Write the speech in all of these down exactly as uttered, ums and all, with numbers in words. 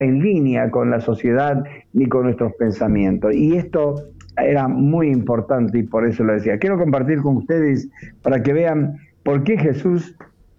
en línea con la sociedad ni con nuestros pensamientos. Y esto era muy importante y por eso lo decía. Quiero compartir con ustedes para que vean por qué Jesús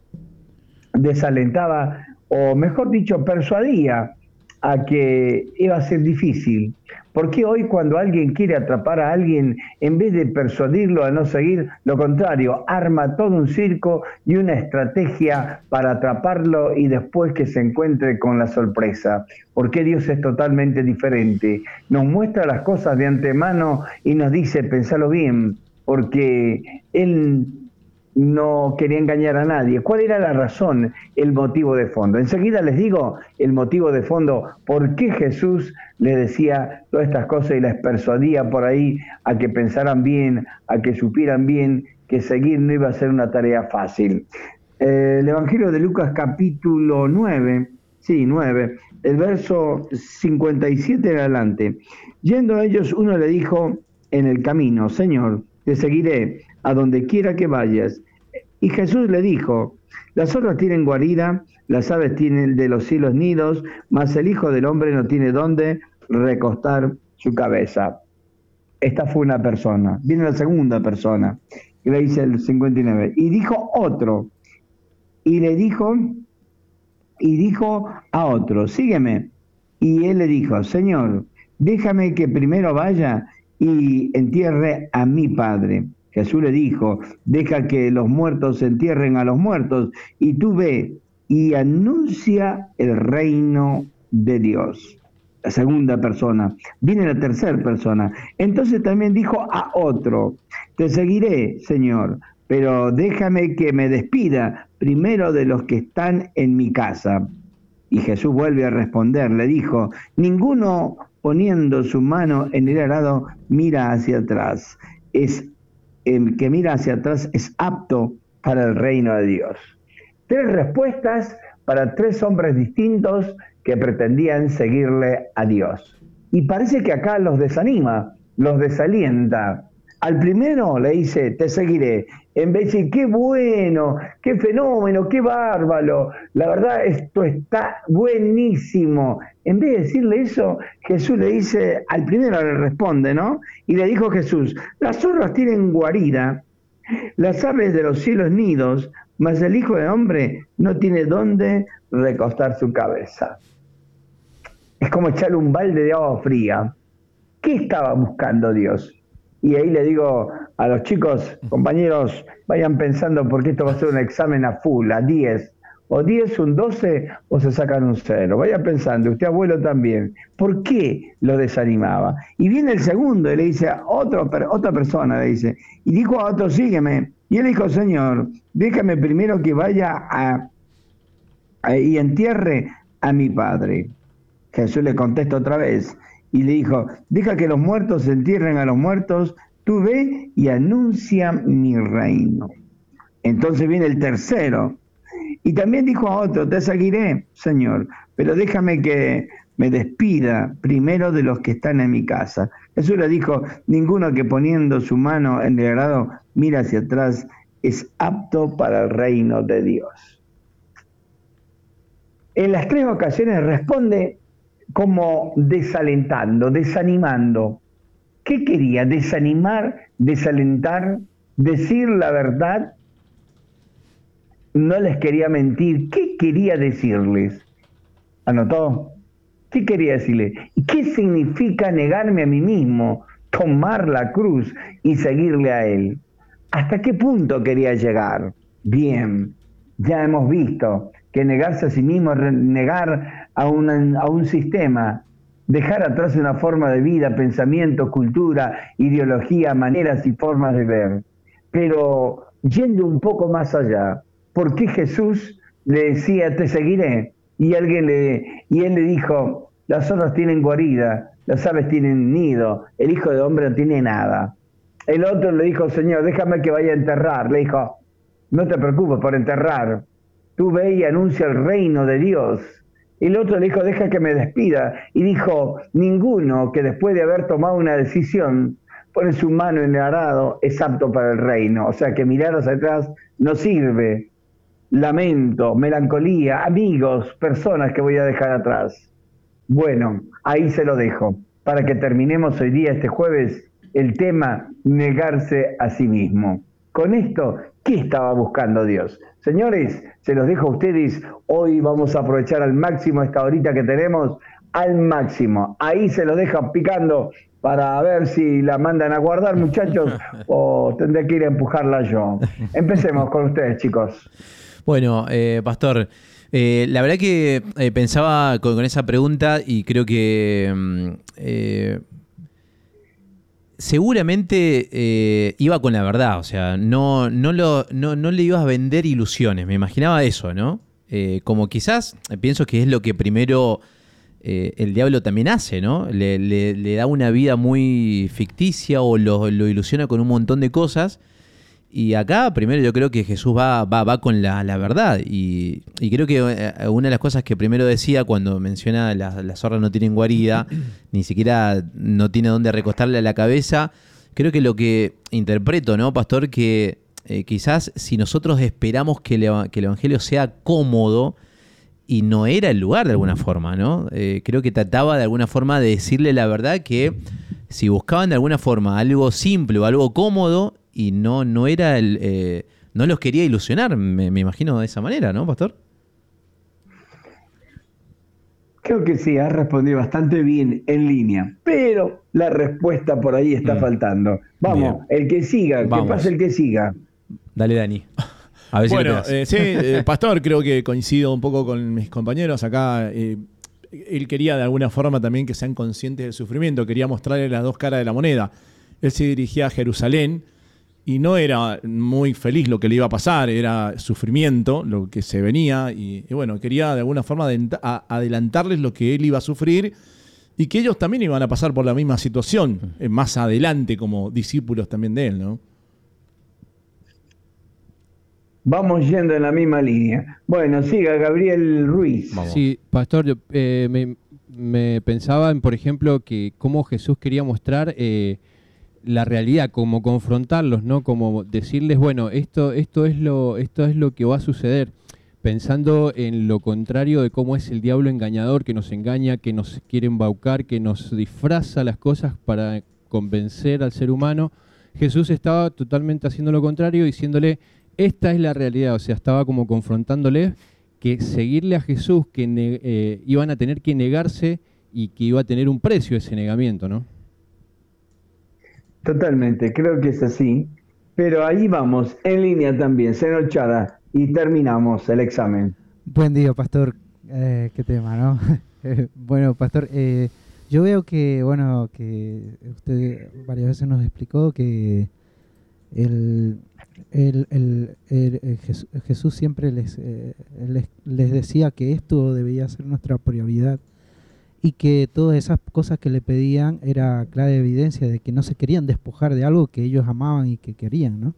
desalentaba, o mejor dicho, persuadía a que iba a ser difícil. Porque hoy cuando alguien quiere atrapar a alguien, en vez de persuadirlo a no seguir, lo contrario, arma todo un circo y una estrategia para atraparlo y después que se encuentre con la sorpresa. Porque Dios es totalmente diferente. Nos muestra las cosas de antemano y nos dice, pensalo bien, porque Él no quería engañar a nadie. ¿Cuál era la razón, el motivo de fondo? Enseguida les digo el motivo de fondo, por qué Jesús les decía todas estas cosas y les persuadía por ahí a que pensaran bien, a que supieran bien que seguir no iba a ser una tarea fácil. Eh, el Evangelio de Lucas capítulo nueve, sí, nueve, el verso cincuenta y siete en adelante. Yendo a ellos, uno le dijo en el camino, Señor, te seguiré a donde quiera que vayas. Y Jesús le dijo, las zorras tienen guarida, las aves tienen de los cielos nidos, mas el Hijo del Hombre no tiene dónde recostar su cabeza. Esta fue una persona. Viene la segunda persona, que le dice el cincuenta y nueve. Y dijo otro, y le dijo, y dijo a otro, sígueme. Y él le dijo, Señor, déjame que primero vaya y entierre a mi padre. Jesús le dijo, deja que los muertos entierren a los muertos, y tú ve y anuncia el reino de Dios. La segunda persona. Viene la tercera persona. Entonces también dijo a otro, te seguiré, Señor, pero déjame que me despida primero de los que están en mi casa. Y Jesús vuelve a responder, le dijo, ninguno poniendo su mano en el arado mira hacia atrás. Es el que mira hacia atrás es apto para el reino de Dios. Tres respuestas para tres hombres distintos que pretendían seguirle a Dios. Y parece que acá los desanima, los desalienta. Al primero le dice, te seguiré. En vez de decir, qué bueno, qué fenómeno, qué bárbaro. La verdad, esto está buenísimo. En vez de decirle eso, Jesús le dice, al primero le responde, ¿no? Y le dijo Jesús, las zorras tienen guarida, las aves de los cielos nidos, mas el Hijo del Hombre no tiene dónde recostar su cabeza. Es como echarle un balde de agua fría. ¿Qué estaba buscando Dios? Y ahí le digo a los chicos, compañeros, vayan pensando porque esto va a ser un examen a full, a diez. O diez, un doce, o se sacan un cero. Vayan pensando, usted abuelo también. ¿Por qué lo desanimaba? Y viene el segundo y le dice a otro, otra persona, le dice, y dijo a otro, sígueme. Y él dijo, Señor, déjame primero que vaya a, a, y entierre a mi padre. Jesús le contesta otra vez. Y le dijo, deja que los muertos entierren a los muertos, tú ve y anuncia mi reino. Entonces viene el tercero. Y también dijo a otro, te seguiré, Señor, pero déjame que me despida primero de los que están en mi casa. Jesús le dijo, ninguno que poniendo su mano en el arado mira hacia atrás es apto para el reino de Dios. En las tres ocasiones responde como desalentando, desanimando. ¿Qué quería? ¿Desanimar? ¿Desalentar? ¿Decir la verdad? No les quería mentir. ¿Qué quería decirles? ¿Anotó? ¿Qué quería decirles? ¿Y qué significa negarme a mí mismo, tomar la cruz y seguirle a Él? ¿Hasta qué punto quería llegar? Bien, ya hemos visto que negarse a sí mismo es negar a, una, a un sistema, dejar atrás una forma de vida, pensamiento, cultura, ideología, maneras y formas de ver. Pero yendo un poco más allá, ¿por qué Jesús le decía, te seguiré? Y, alguien le, y él le dijo, las zorras tienen guarida, las aves tienen nido, el Hijo del Hombre no tiene nada. El otro le dijo, Señor, déjame que vaya a enterrar. Le dijo, no te preocupes por enterrar. Tú ve y anuncia el reino de Dios. El otro le dijo, deja que me despida. Y dijo, ninguno que después de haber tomado una decisión pone su mano en el arado es apto para el reino. O sea que mirar hacia atrás no sirve. Lamento, melancolía, amigos, personas que voy a dejar atrás. Bueno, ahí se lo dejo, para que terminemos hoy día, este jueves, el tema negarse a sí mismo. Con esto, ¿qué estaba buscando Dios? Señores, se los dejo a ustedes. Hoy vamos a aprovechar al máximo esta horita que tenemos, al máximo. Ahí se los deja picando para ver si la mandan a guardar, muchachos, o tendré que ir a empujarla yo. Empecemos con ustedes, chicos. Bueno, eh, Pastor, eh, la verdad que eh, pensaba con, con esa pregunta y creo que eh, seguramente eh, iba con la verdad, o sea, no, no, lo, no, no le ibas a vender ilusiones, me imaginaba eso, ¿no? Eh, como quizás, eh, pienso que es lo que primero eh, el diablo también hace, ¿no? Le, le, le da una vida muy ficticia o lo, lo ilusiona con un montón de cosas. Y acá primero yo creo que Jesús va, va, va con la, la verdad y, y creo que una de las cosas que primero decía cuando menciona las, las zorras no tienen guarida, ni siquiera no tiene dónde recostarle a la cabeza, creo que lo que interpreto, ¿no, Pastor? Que eh, quizás si nosotros esperamos que el, que el Evangelio sea cómodo, y no era el lugar de alguna forma, ¿no? Eh, creo que trataba de alguna forma de decirle la verdad que si buscaban de alguna forma algo simple o algo cómodo, y no, no era el, eh, no los quería ilusionar, me, me imagino de esa manera, ¿no, Pastor? Creo que sí, has respondido bastante bien en línea, pero la respuesta por ahí está mm. faltando. Vamos, bien. El que siga, Vamos. que pase el que siga. Dale, Dani. A ver si bueno, eh, sí, eh, Pastor, creo que coincido un poco con mis compañeros acá. Eh, él quería de alguna forma también que sean conscientes del sufrimiento, quería mostrarle las dos caras de la moneda. Él se dirigía a Jerusalén, y no era muy feliz lo que le iba a pasar, era sufrimiento lo que se venía, y, y bueno, quería de alguna forma adelantarles lo que él iba a sufrir y que ellos también iban a pasar por la misma situación, eh, más adelante como discípulos también de él, ¿no? Vamos yendo en la misma línea. Bueno, siga Gabriel Ruiz. Vamos. Sí, Pastor, yo eh, me, me pensaba en, por ejemplo, que cómo Jesús quería mostrar eh, la realidad, como confrontarlos, ¿no? Como decirles, bueno, esto, esto es lo, esto es lo que va a suceder, pensando en lo contrario de cómo es el diablo engañador, que nos engaña, que nos quiere embaucar, que nos disfraza las cosas para convencer al ser humano. Jesús estaba totalmente haciendo lo contrario, diciéndole, esta es la realidad, o sea, estaba como confrontándoles que seguirle a Jesús, que eh, iban a tener que negarse y que iba a tener un precio ese negamiento, ¿no? Totalmente, creo que es así, pero ahí vamos, en línea también, señor Chara, y terminamos el examen. Buen día, Pastor, eh, qué tema, ¿no? Bueno, Pastor, eh, yo veo que, bueno, que usted varias veces nos explicó que el, el, el, el, el Jesús, Jesús siempre les, eh, les, les decía que esto debía ser nuestra prioridad, y que todas esas cosas que le pedían era clara evidencia de que no se querían despojar de algo que ellos amaban y que querían, ¿no?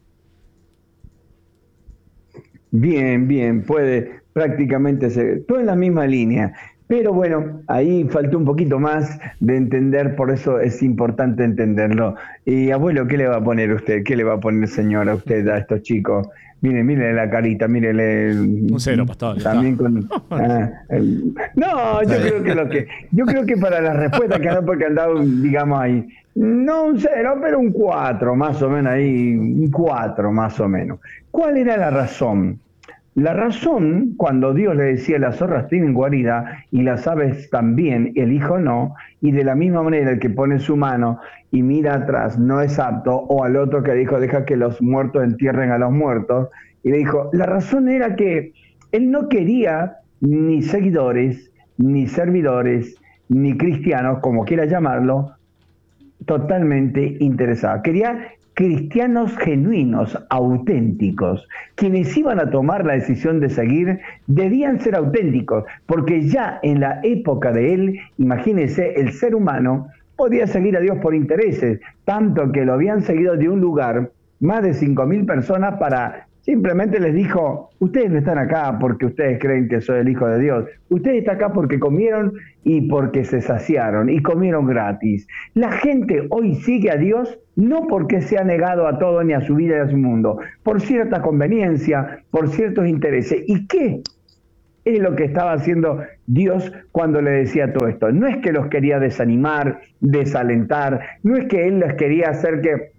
Bien, bien, puede prácticamente ser todo en la misma línea. Pero bueno, ahí faltó un poquito más de entender, por eso es importante entenderlo. Y abuelo, ¿qué le va a poner usted? ¿Qué le va a poner, señor, a usted, a estos chicos? Mire, mire la carita, mírele. Un cero, Pastor. También con. Ah, el, no, yo creo que lo que. Yo creo que para la respuesta que andó, porque andaba, digamos ahí. No un cero, pero un cuatro, más o menos ahí. Un cuatro, más o menos. ¿Cuál era la razón? La razón, cuando Dios le decía las zorras tienen guarida y las aves también, el hijo no, y de la misma manera el que pone su mano y mira atrás no es apto, o al otro que dijo deja que los muertos entierren a los muertos, y le dijo, la razón era que él no quería ni seguidores, ni servidores, ni cristianos, como quiera llamarlo, totalmente interesados. Quería cristianos genuinos, auténticos. Quienes iban a tomar la decisión de seguir debían ser auténticos, porque ya en la época de él, imagínense, el ser humano podía seguir a Dios por intereses, tanto que lo habían seguido de un lugar, más de cinco mil personas, para simplemente les dijo, ustedes no están acá porque ustedes creen que soy el Hijo de Dios, ustedes están acá porque comieron y porque se saciaron y comieron gratis. La gente hoy sigue a Dios no porque se ha negado a todo ni a su vida y a su mundo, por cierta conveniencia, por ciertos intereses. ¿Y qué? es lo que estaba haciendo Dios cuando le decía todo esto. No es que los quería desanimar, desalentar, no es que Él les quería hacer que...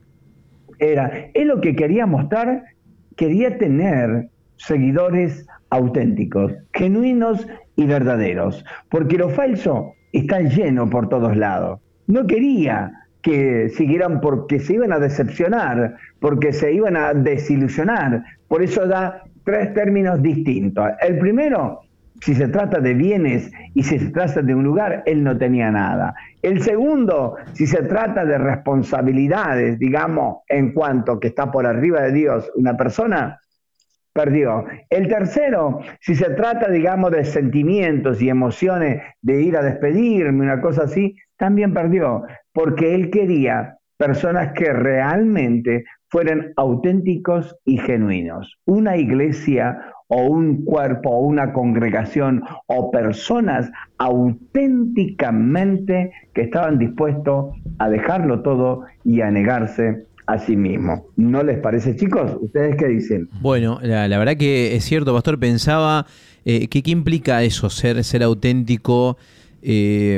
Era, Él lo que quería mostrar, quería tener seguidores auténticos, genuinos y verdaderos, porque lo falso está lleno por todos lados. No quería que siguieran porque se iban a decepcionar, porque se iban a desilusionar. Por eso da tres términos distintos. El primero, si se trata de bienes y si se trata de un lugar, él no tenía nada. El segundo, si se trata de responsabilidades, digamos, en cuanto que está por arriba de Dios una persona, perdió. El tercero, si se trata, digamos, de sentimientos y emociones, de ir a despedirme, una cosa así, también perdió, porque él quería personas que realmente fueran auténticos y genuinos. Una iglesia o un cuerpo o una congregación o personas auténticamente que estaban dispuestos a dejarlo todo y a negarse a sí mismo. ¿No les parece, chicos? ¿Ustedes qué dicen? Bueno, la, la verdad que es cierto, Pastor. Pensaba eh, que qué implica eso, ser, ser auténtico, eh,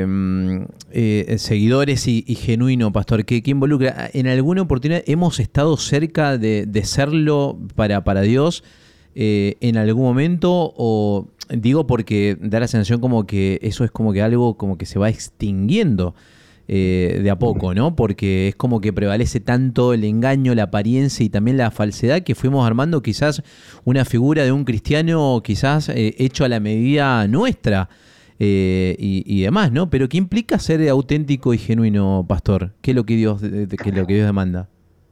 eh, seguidores y, y genuino, Pastor. ¿Qué, qué involucra? En alguna oportunidad hemos estado cerca de, de serlo para, para Dios eh, en algún momento, o digo porque da la sensación como que eso es como que algo como que se va extinguiendo Eh, de a poco, ¿no? Porque es como que prevalece tanto el engaño, la apariencia y también la falsedad, que fuimos armando quizás una figura de un cristiano quizás eh, hecho a la medida nuestra eh, y, y demás, ¿no? Pero ¿qué implica ser auténtico y genuino, Pastor? ¿Qué es lo que Dios, de, de, qué es lo que Dios demanda?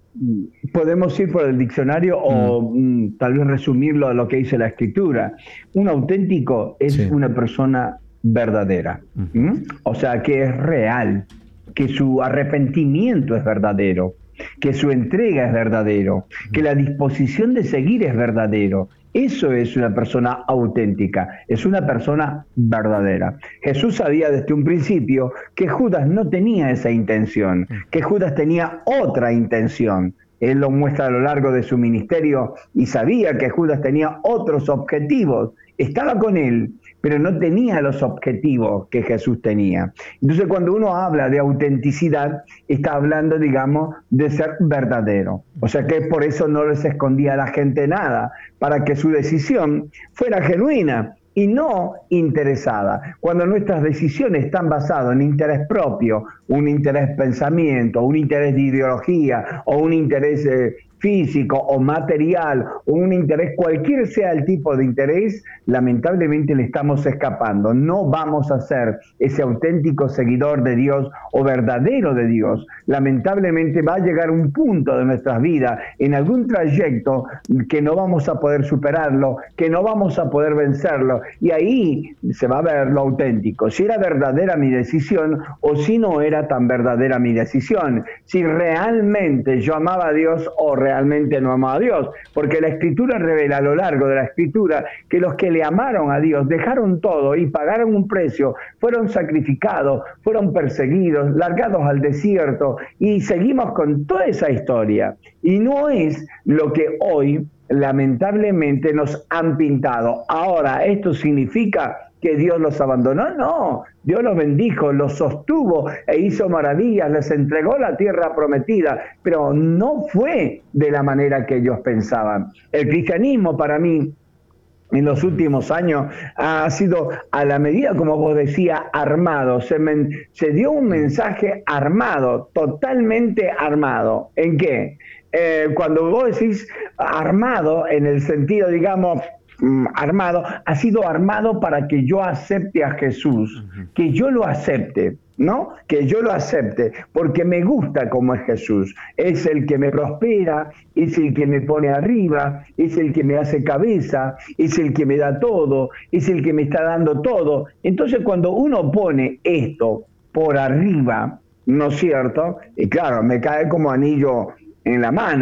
Podemos ir por el diccionario o mm. Mm, tal vez resumirlo a lo que dice la Escritura. Un auténtico es sí. una persona verdadera, uh-huh. ¿Mm? O sea, que es real, que su arrepentimiento es verdadero, que su entrega es verdadero, uh-huh. que la disposición de seguir es verdadero. Eso es una persona auténtica, es una persona verdadera. Jesús sabía desde un principio que Judas no tenía esa intención, que Judas tenía otra intención. Él lo muestra a lo largo de su ministerio y sabía que Judas tenía otros objetivos. Estaba con él, pero no tenía los objetivos que Jesús tenía. Entonces, cuando uno habla de autenticidad, está hablando, digamos, de ser verdadero. O sea que por eso no les escondía a la gente nada, para que su decisión fuera genuina y no interesada. Cuando nuestras decisiones están basadas en interés propio, un interés pensamiento, un interés de ideología o un interés eh, físico o material o un interés, cualquier sea el tipo de interés, lamentablemente le estamos escapando. No vamos a ser ese auténtico seguidor de Dios o verdadero de Dios. Lamentablemente va a llegar un punto de nuestras vidas, en algún trayecto, que no vamos a poder superarlo, que no vamos a poder vencerlo, y ahí se va a ver lo auténtico, si era verdadera mi decisión o si no era tan verdadera mi decisión, si realmente yo amaba a Dios o realmente no amaba a Dios, porque la Escritura revela a lo largo de la Escritura que los que le amaron a Dios dejaron todo y pagaron un precio, fueron sacrificados, fueron perseguidos, largados al desierto, y seguimos con toda esa historia. Y no es lo que hoy lamentablemente nos han pintado. Ahora, ¿esto significa que Dios los abandonó? No, Dios los bendijo, los sostuvo e hizo maravillas, les entregó la tierra prometida, pero no fue de la manera que ellos pensaban. El cristianismo, para mí, en los últimos años ha sido, a la medida, como vos decías, armado. Se, men, se dio un mensaje armado, totalmente armado. ¿En qué? Eh, cuando vos decís armado, en el sentido, digamos, armado, ha sido armado para que yo acepte a Jesús, uh-huh. que yo lo acepte, ¿no? Que yo lo acepte, porque me gusta como es Jesús. Es el que me prospera, es el que me pone arriba, es el que me hace cabeza, es el que me da todo, es el que me está dando todo. Entonces, cuando uno pone esto por arriba, ¿no es cierto? Y claro, me cae como anillo en la mano,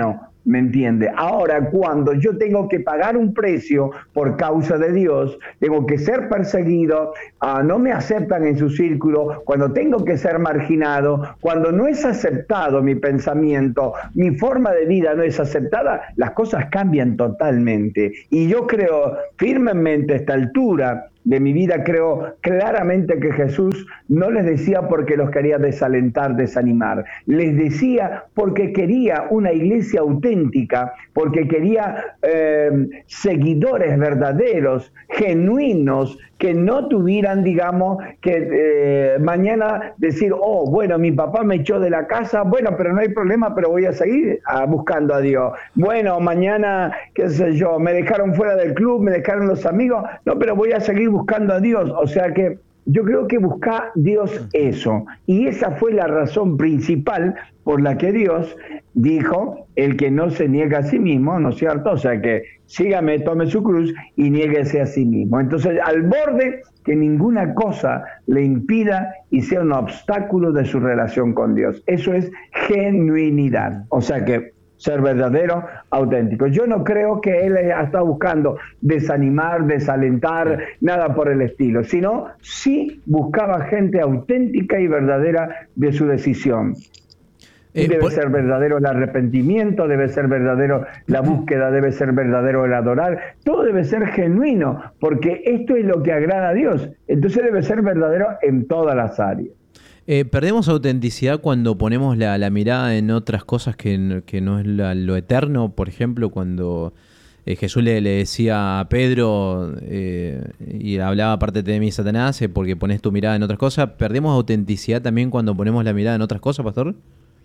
¿me entiende? Ahora, cuando yo tengo que pagar un precio por causa de Dios, tengo que ser perseguido, uh, no me aceptan en su círculo, cuando tengo que ser marginado, cuando no es aceptado mi pensamiento, mi forma de vida no es aceptada, las cosas cambian totalmente. Y yo creo firmemente a esta altura de mi vida, creo claramente que Jesús no les decía porque los quería desalentar, desanimar. Les decía porque quería una iglesia auténtica, porque quería eh, seguidores verdaderos, genuinos, que no tuvieran, digamos, que eh, mañana decir, oh, bueno, mi papá me echó de la casa, bueno, pero no hay problema, pero voy a seguir ah, buscando a Dios. Bueno, mañana, qué sé yo, me dejaron fuera del club, me dejaron los amigos, no, pero voy a seguir buscando a Dios. O sea que yo creo que busca Dios eso. Y esa fue la razón principal por la que Dios dijo, el que no se niega a sí mismo, ¿no es cierto? O sea que sígame, tome su cruz y niéguese a sí mismo. Entonces, al borde que ninguna cosa le impida y sea un obstáculo de su relación con Dios. Eso es genuinidad. O sea que ser verdadero, auténtico. Yo no creo que él está buscando desanimar, desalentar, nada por el estilo, sino sí buscaba gente auténtica y verdadera de su decisión. Eh, debe por... ser verdadero el arrepentimiento, debe ser verdadero la búsqueda, debe ser verdadero el adorar, todo debe ser genuino, porque esto es lo que agrada a Dios, entonces debe ser verdadero en todas las áreas. Eh, ¿Perdemos autenticidad cuando ponemos la, la mirada en otras cosas que, que no es la, lo eterno? Por ejemplo, cuando eh, Jesús le, le decía a Pedro eh, y hablaba aparte de mí, Satanás, eh, porque pones tu mirada en otras cosas. ¿Perdemos autenticidad también cuando ponemos la mirada en otras cosas, pastor?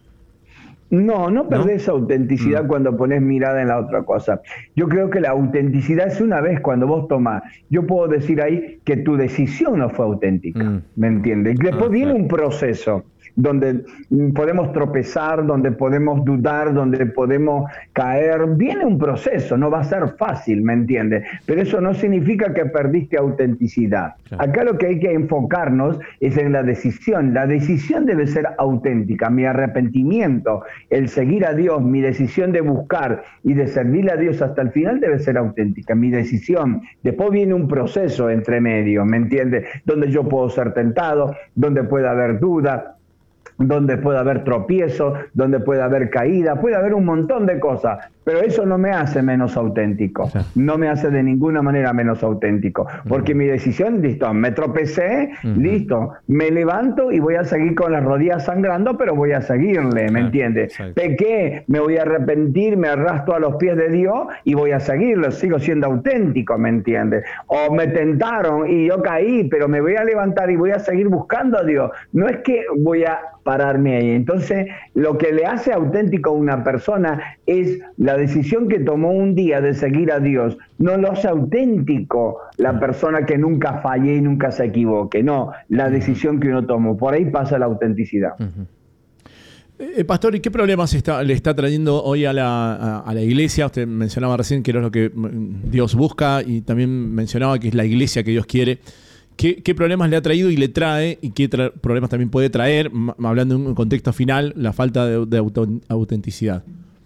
No, no perdés ¿No? autenticidad mm. cuando pones mirada en la otra cosa. Yo creo que la autenticidad es una vez cuando vos tomás. Yo puedo decir ahí que tu decisión no fue auténtica, mm. ¿me entiendes? Después ah, viene claro. un proceso donde podemos tropezar, donde podemos dudar, donde podemos caer. Viene un proceso, no va a ser fácil, ¿me entiendes? Pero eso no significa que perdiste autenticidad. Claro. Acá lo que hay que enfocarnos es en la decisión. La decisión debe ser auténtica. Mi arrepentimiento, el seguir a Dios, mi decisión de buscar y de servirle a Dios hasta el final debe ser auténtica. Mi decisión. Después viene un proceso entre medio, ¿me entiendes? Donde yo puedo ser tentado, donde puede haber duda, donde puede haber tropiezo, donde puede haber caída, puede haber un montón de cosas, pero eso no me hace menos auténtico, no me hace de ninguna manera menos auténtico, porque mi decisión, listo, me tropecé, uh-huh. listo, me levanto y voy a seguir con las rodillas sangrando, pero voy a seguirle, ¿me entiendes? Pequé, me voy a arrepentir, me arrastro a los pies de Dios y voy a seguirlo, sigo siendo auténtico, ¿me entiendes? O me tentaron y yo caí, pero me voy a levantar y voy a seguir buscando a Dios, no es que voy a pararme ahí. Entonces, lo que le hace auténtico a una persona es la decisión que tomó un día de seguir a Dios. No lo hace auténtico la persona que nunca falle y nunca se equivoque. No, la decisión que uno tomó. Por ahí pasa la autenticidad. Uh-huh. Eh, Pastor, ¿y qué problemas está, le está trayendo hoy a la, a, a la iglesia? Usted mencionaba recién que era lo que Dios busca y también mencionaba que es la iglesia que Dios quiere. ¿Qué, ¿Qué problemas le ha traído y le trae? ¿Y qué tra- problemas también puede traer, hablando en un contexto final, la falta de, de auto- autenticidad?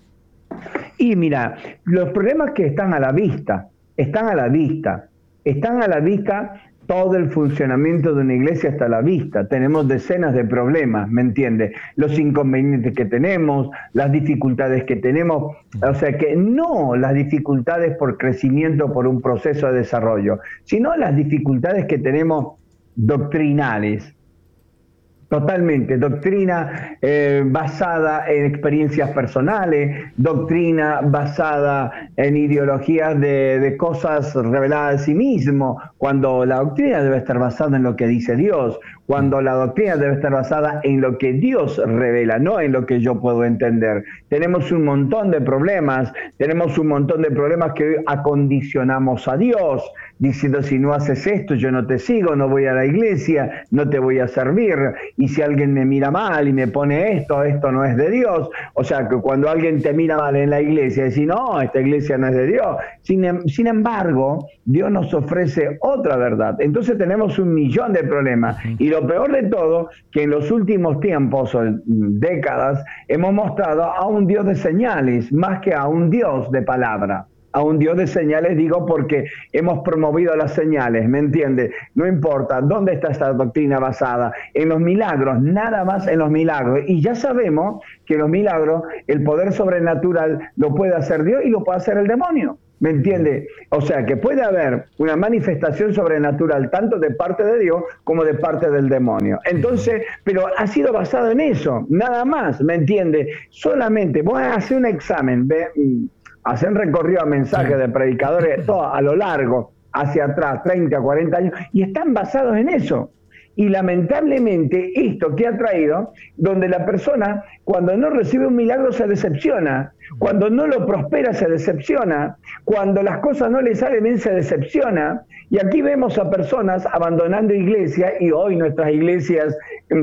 Y mira, los problemas que están a la vista, están a la vista, están a la vista, todo el funcionamiento de una iglesia está a la vista. Tenemos decenas de problemas, ¿me entiendes? Los inconvenientes que tenemos, las dificultades que tenemos, o sea que no las dificultades por crecimiento, por un proceso de desarrollo, sino las dificultades que tenemos doctrinales. Totalmente, doctrina eh, basada en experiencias personales, doctrina basada en ideologías de, de cosas reveladas de sí mismo, cuando la doctrina debe estar basada en lo que dice Dios, cuando la doctrina debe estar basada en lo que Dios revela, no en lo que yo puedo entender. Tenemos un montón de problemas, tenemos un montón de problemas que acondicionamos a Dios, diciendo si no haces esto, yo no te sigo, no voy a la iglesia, no te voy a servir. y si alguien me mira mal y me pone esto, esto no es de Dios. O sea, que cuando alguien te mira mal en la iglesia, decís, no, esta iglesia no es de Dios. Sin, sin embargo, Dios nos ofrece otra verdad. Entonces tenemos un millón de problemas. Y lo peor de todo, que en los últimos tiempos o décadas hemos mostrado a un Dios de señales más que a un Dios de palabra. A un Dios de señales digo porque hemos promovido las señales, ¿me entiende? No importa dónde está esta doctrina basada, en los milagros, nada más en los milagros. Y ya sabemos que los milagros, el poder sobrenatural lo puede hacer Dios y lo puede hacer el demonio, ¿me entiende? O sea que puede haber una manifestación sobrenatural tanto de parte de Dios como de parte del demonio. Entonces, pero ha sido basado en eso, nada más, ¿me entiende? Solamente vos haces un examen, ve... hacen recorrido a mensajes de predicadores todo a lo largo, hacia atrás, treinta, cuarenta años, y están basados en eso. Y lamentablemente esto que ha traído, donde la persona cuando no recibe un milagro se decepciona, cuando no lo prospera se decepciona, cuando las cosas no le salen bien se decepciona, y aquí vemos a personas abandonando iglesias, y hoy nuestras iglesias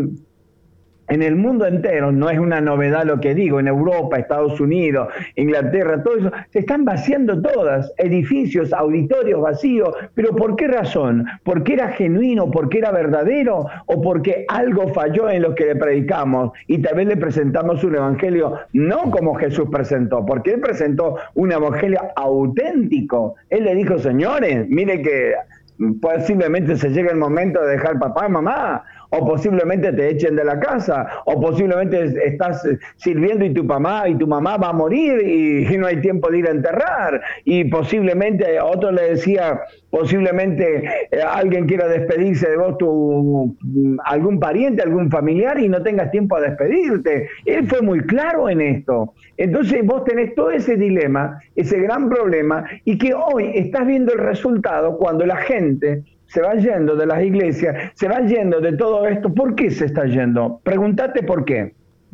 en el mundo entero, no es una novedad lo que digo, en Europa, Estados Unidos, Inglaterra, todo eso, se están vaciando todas, edificios, auditorios vacíos, pero ¿por qué razón? ¿Porque era genuino, porque era verdadero o porque algo falló en lo que le predicamos y tal vez le presentamos un evangelio no como Jesús presentó, porque él presentó un evangelio auténtico? Él le dijo, señores, mire que posiblemente se llegue el momento de dejar papá y mamá, o posiblemente te echen de la casa, o posiblemente estás sirviendo y tu mamá y tu mamá va a morir y, y no hay tiempo de ir a enterrar, y posiblemente otro le decía, posiblemente eh, alguien quiera despedirse de vos, tu, algún pariente, algún familiar, y no tengas tiempo a despedirte. Él fue muy claro en esto. Entonces vos tenés todo ese dilema, ese gran problema, y que hoy estás viendo el resultado cuando la gente se va yendo de las iglesias, se va yendo de todo esto. ¿Por qué se está yendo? Pregúntate por qué.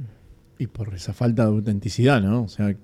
Y por esa falta de autenticidad, ¿no? O sea...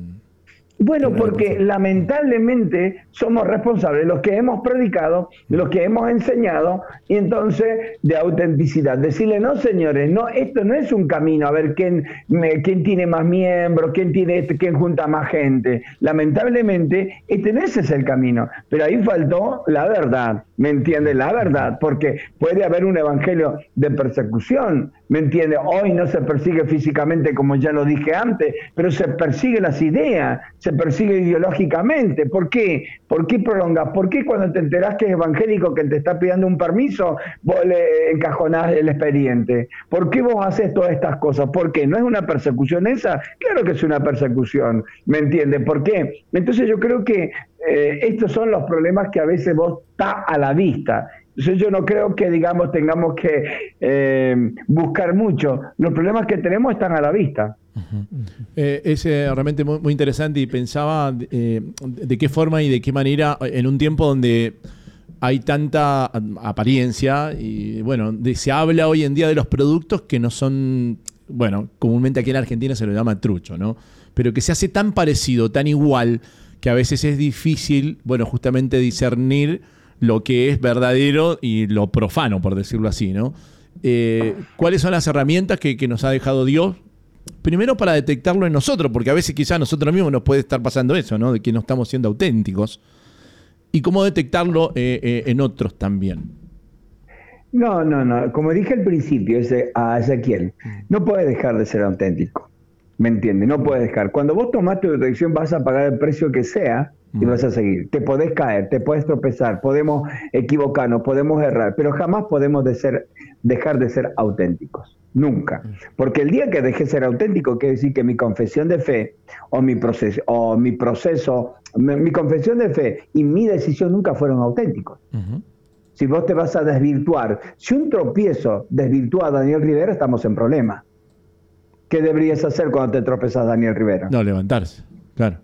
Bueno, porque lamentablemente somos responsables, los que hemos predicado, los que hemos enseñado, y entonces de autenticidad. Decirle, no señores, no, esto no es un camino a ver quién, me, quién tiene más miembros, quién, tiene, quién junta más gente. Lamentablemente, este no ese es el camino. Pero ahí faltó la verdad, ¿me entiende? La verdad, porque puede haber un evangelio de persecución, ¿me entiende? Hoy no se persigue físicamente, como ya lo dije antes, pero se persigue las ideas, se persigue ideológicamente. ¿Por qué? ¿Por qué prolongas? ¿Por qué cuando te enterás que es evangélico que te está pidiendo un permiso, vos le encajonás el expediente? ¿Por qué vos haces todas estas cosas? ¿Por qué? ¿No es una persecución esa? Claro que es una persecución, ¿me entiendes? ¿Por qué? Entonces yo creo que eh, estos son los problemas que a veces vos está a la vista. Entonces yo no creo que, digamos, tengamos que eh, buscar mucho. Los problemas que tenemos están a la vista. Uh-huh. Eh, es eh, realmente muy, muy interesante, y pensaba eh, de qué forma y de qué manera en un tiempo donde hay tanta apariencia y bueno, de, se habla hoy en día de los productos que no son, bueno, comúnmente aquí en Argentina se lo llama trucho, ¿no? Pero que se hace tan parecido, tan igual, que a veces es difícil, bueno, justamente discernir lo que es verdadero y lo profano, por decirlo así, ¿no? Eh, ¿Cuáles son las herramientas que, que nos ha dejado Dios? Primero para detectarlo en nosotros, porque a veces quizás a nosotros mismos nos puede estar pasando eso, ¿no? De que no estamos siendo auténticos. Y cómo detectarlo eh, eh, en otros también. No, no, no. Como dije al principio ese, a Ezequiel, no puede dejar de ser auténtico. ¿Me entiendes? No puede dejar. Cuando vos tomás tu dirección vas a pagar el precio que sea y vas a seguir. Te podés caer, te podés tropezar, podemos equivocarnos, podemos errar, pero jamás podemos de ser, dejar de ser auténticos. Nunca. Porque el día que dejé de ser auténtico, quiere decir que mi confesión de fe o mi proceso, o mi, proceso mi, mi confesión de fe y mi decisión nunca fueron auténticos. Uh-huh. Si vos te vas a desvirtuar, si un tropiezo desvirtúa a Daniel Rivera, estamos en problema. ¿Qué deberías hacer cuando te tropezas, Daniel Rivera? No, levantarse, claro.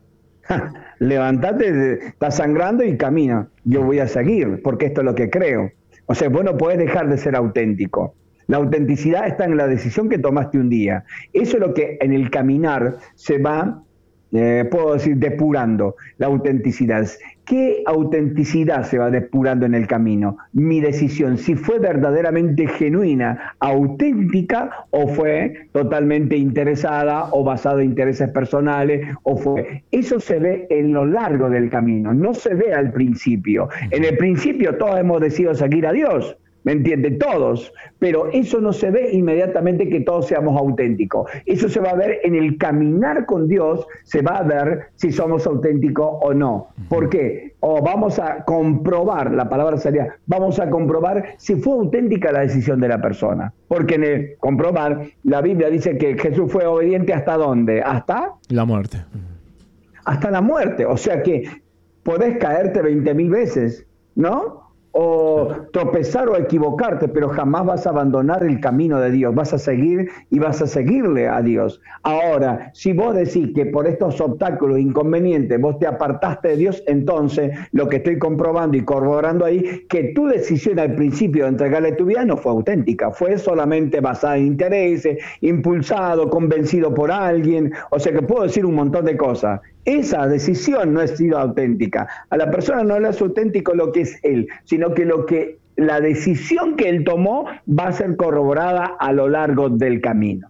Levantate, estás sangrando y camina. Yo voy a seguir, porque esto es lo que creo. O sea, vos no podés dejar de ser auténtico. La autenticidad está en la decisión que tomaste un día. Eso es lo que en el caminar se va eh, puedo decir, depurando la autenticidad. ¿Qué autenticidad se va depurando en el camino? Mi decisión, si fue verdaderamente genuina, auténtica, o fue totalmente interesada o basada en intereses personales, o fue... Eso se ve en lo largo del camino, no se ve al principio. En el principio todos hemos decidido seguir a Dios, ¿me entienden? Todos, pero eso no se ve inmediatamente que todos seamos auténticos. Eso se va a ver en el caminar con Dios, se va a ver si somos auténticos o no. ¿Por qué? O vamos a comprobar, la palabra sería, vamos a comprobar si fue auténtica la decisión de la persona. Porque en el comprobar, la Biblia dice que Jesús fue obediente ¿hasta dónde? ¿Hasta? La muerte. Hasta la muerte. O sea que podés caerte veinte mil veces, ¿no? O tropezar o equivocarte, pero jamás vas a abandonar el camino de Dios, vas a seguir y vas a seguirle a Dios. Ahora, si vos decís que por estos obstáculos inconvenientes vos te apartaste de Dios, entonces lo que estoy comprobando y corroborando ahí, que tu decisión al principio de entregarle tu vida no fue auténtica, fue solamente basada en intereses, impulsado, convencido por alguien, o sea que puedo decir un montón de cosas. Esa decisión no ha sido auténtica. A la persona no le es auténtico lo que es él, sino que lo que la decisión que él tomó va a ser corroborada a lo largo del camino.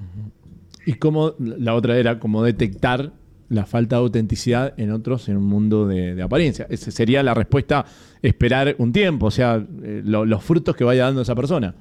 Y como la otra era como detectar la falta de autenticidad en otros en un mundo de, de apariencia. Esa sería la respuesta, esperar un tiempo, o sea, eh, lo, los frutos que vaya dando esa persona.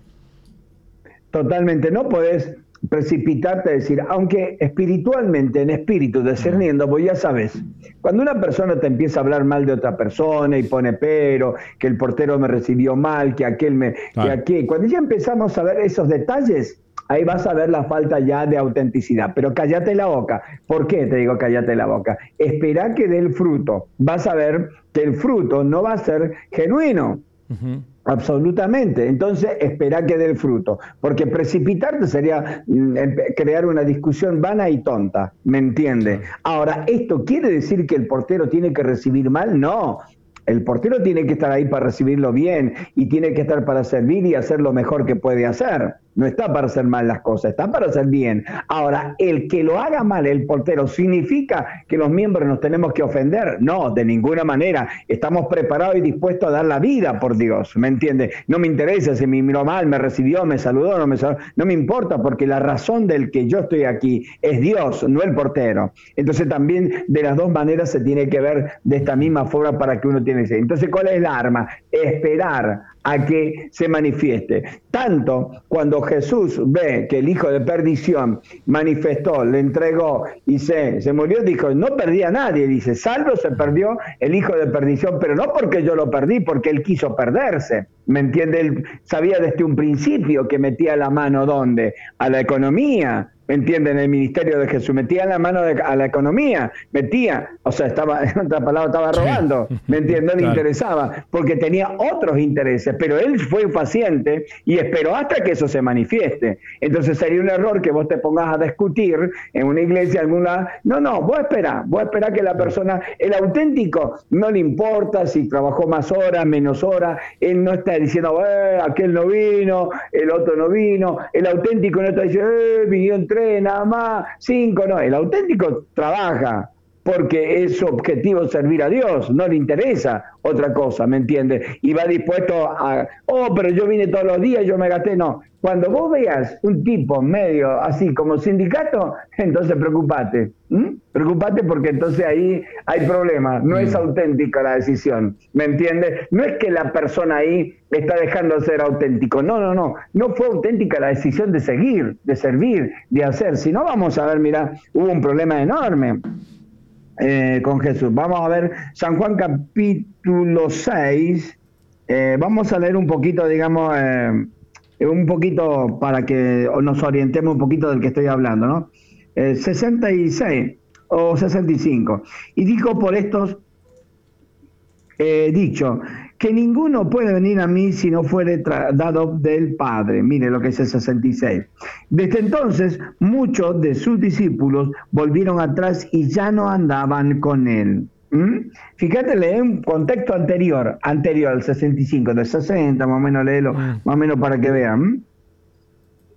Totalmente, no podés precipitarte a decir, aunque espiritualmente, en espíritu, discerniendo, pues ya sabes, cuando una persona te empieza a hablar mal de otra persona y pone pero, que el portero me recibió mal, que aquel me, claro. que aquel, cuando ya empezamos a ver esos detalles, ahí vas a ver la falta ya de autenticidad, pero cállate la boca. ¿Por qué te digo cállate la boca? Espera que dé el fruto, vas a ver que el fruto no va a ser genuino. Uh-huh. Absolutamente. Entonces, espera que dé el fruto. Porque precipitarte sería mm, crear una discusión vana y tonta. ¿Me entiende? Ahora, ¿esto quiere decir que el portero tiene que recibir mal? No. El portero tiene que estar ahí para recibirlo bien y tiene que estar para servir y hacer lo mejor que puede hacer. No está para hacer mal las cosas, está para hacer bien. Ahora, el que lo haga mal el portero, ¿significa que los miembros nos tenemos que ofender? No, de ninguna manera. Estamos preparados y dispuestos a dar la vida por Dios, ¿me entiende? No me interesa si me miró mal, me recibió, me saludó, no me saludó. No me importa, porque la razón del que yo estoy aquí es Dios, no el portero. Entonces también de las dos maneras se tiene que ver de esta misma forma para que uno tiene que ser. Entonces, ¿cuál es la arma? Esperar a que se manifieste. Tanto cuando Jesús ve que el hijo de perdición manifestó, le entregó y se, se murió, dijo, no perdí a nadie, dice, salvo se perdió el hijo de perdición, pero no porque yo lo perdí, porque él quiso perderse. ¿Me entiende? Él sabía desde un principio que metía la mano, ¿dónde? A la economía. ¿Me entienden? El ministerio de Jesús metía la mano de, a la economía, metía, o sea, estaba, en otra palabra, estaba robando, ¿me entienden? No le claro. interesaba, porque tenía otros intereses, pero él fue paciente y esperó hasta que eso se manifieste. Entonces sería un error que vos te pongas a discutir en una iglesia, alguna, no, no, vos esperá, vos esperá que la persona, el auténtico, no le importa si trabajó más horas, menos horas, él no está diciendo, eh, aquel no vino, el otro no vino, el auténtico no está diciendo, eh, vinieron tres, nada más, cinco, no, el auténtico trabaja porque es su objetivo servir a Dios, no le interesa otra cosa, ¿me entiendes? Y va dispuesto a, oh, pero yo vine todos los días, yo me gasté, no. Cuando vos veas un tipo medio así como sindicato, entonces preocupate, ¿Mm? preocupate porque entonces ahí hay problemas, no mm. es auténtica la decisión, ¿me entiendes? No es que la persona ahí está dejando de ser auténtico, no, no, no, no fue auténtica la decisión de seguir, de servir, de hacer, si no vamos a ver, mira, hubo un problema enorme. Eh, con Jesús. Vamos a ver San Juan capítulo seis. Eh, vamos a leer un poquito, digamos, eh, un poquito para que nos orientemos un poquito del que estoy hablando, ¿no? Eh, sesenta y seis o sesenta y cinco. Y dijo por estos eh, dicho que ninguno puede venir a mí si no fuere dado del Padre. Mire lo que es el sesenta y seis. Desde entonces, muchos de sus discípulos volvieron atrás y ya no andaban con él. ¿Mm? Fíjate, lee un contexto anterior, anterior al sesenta y cinco, de sesenta, más o menos léelo, más o menos para que vean.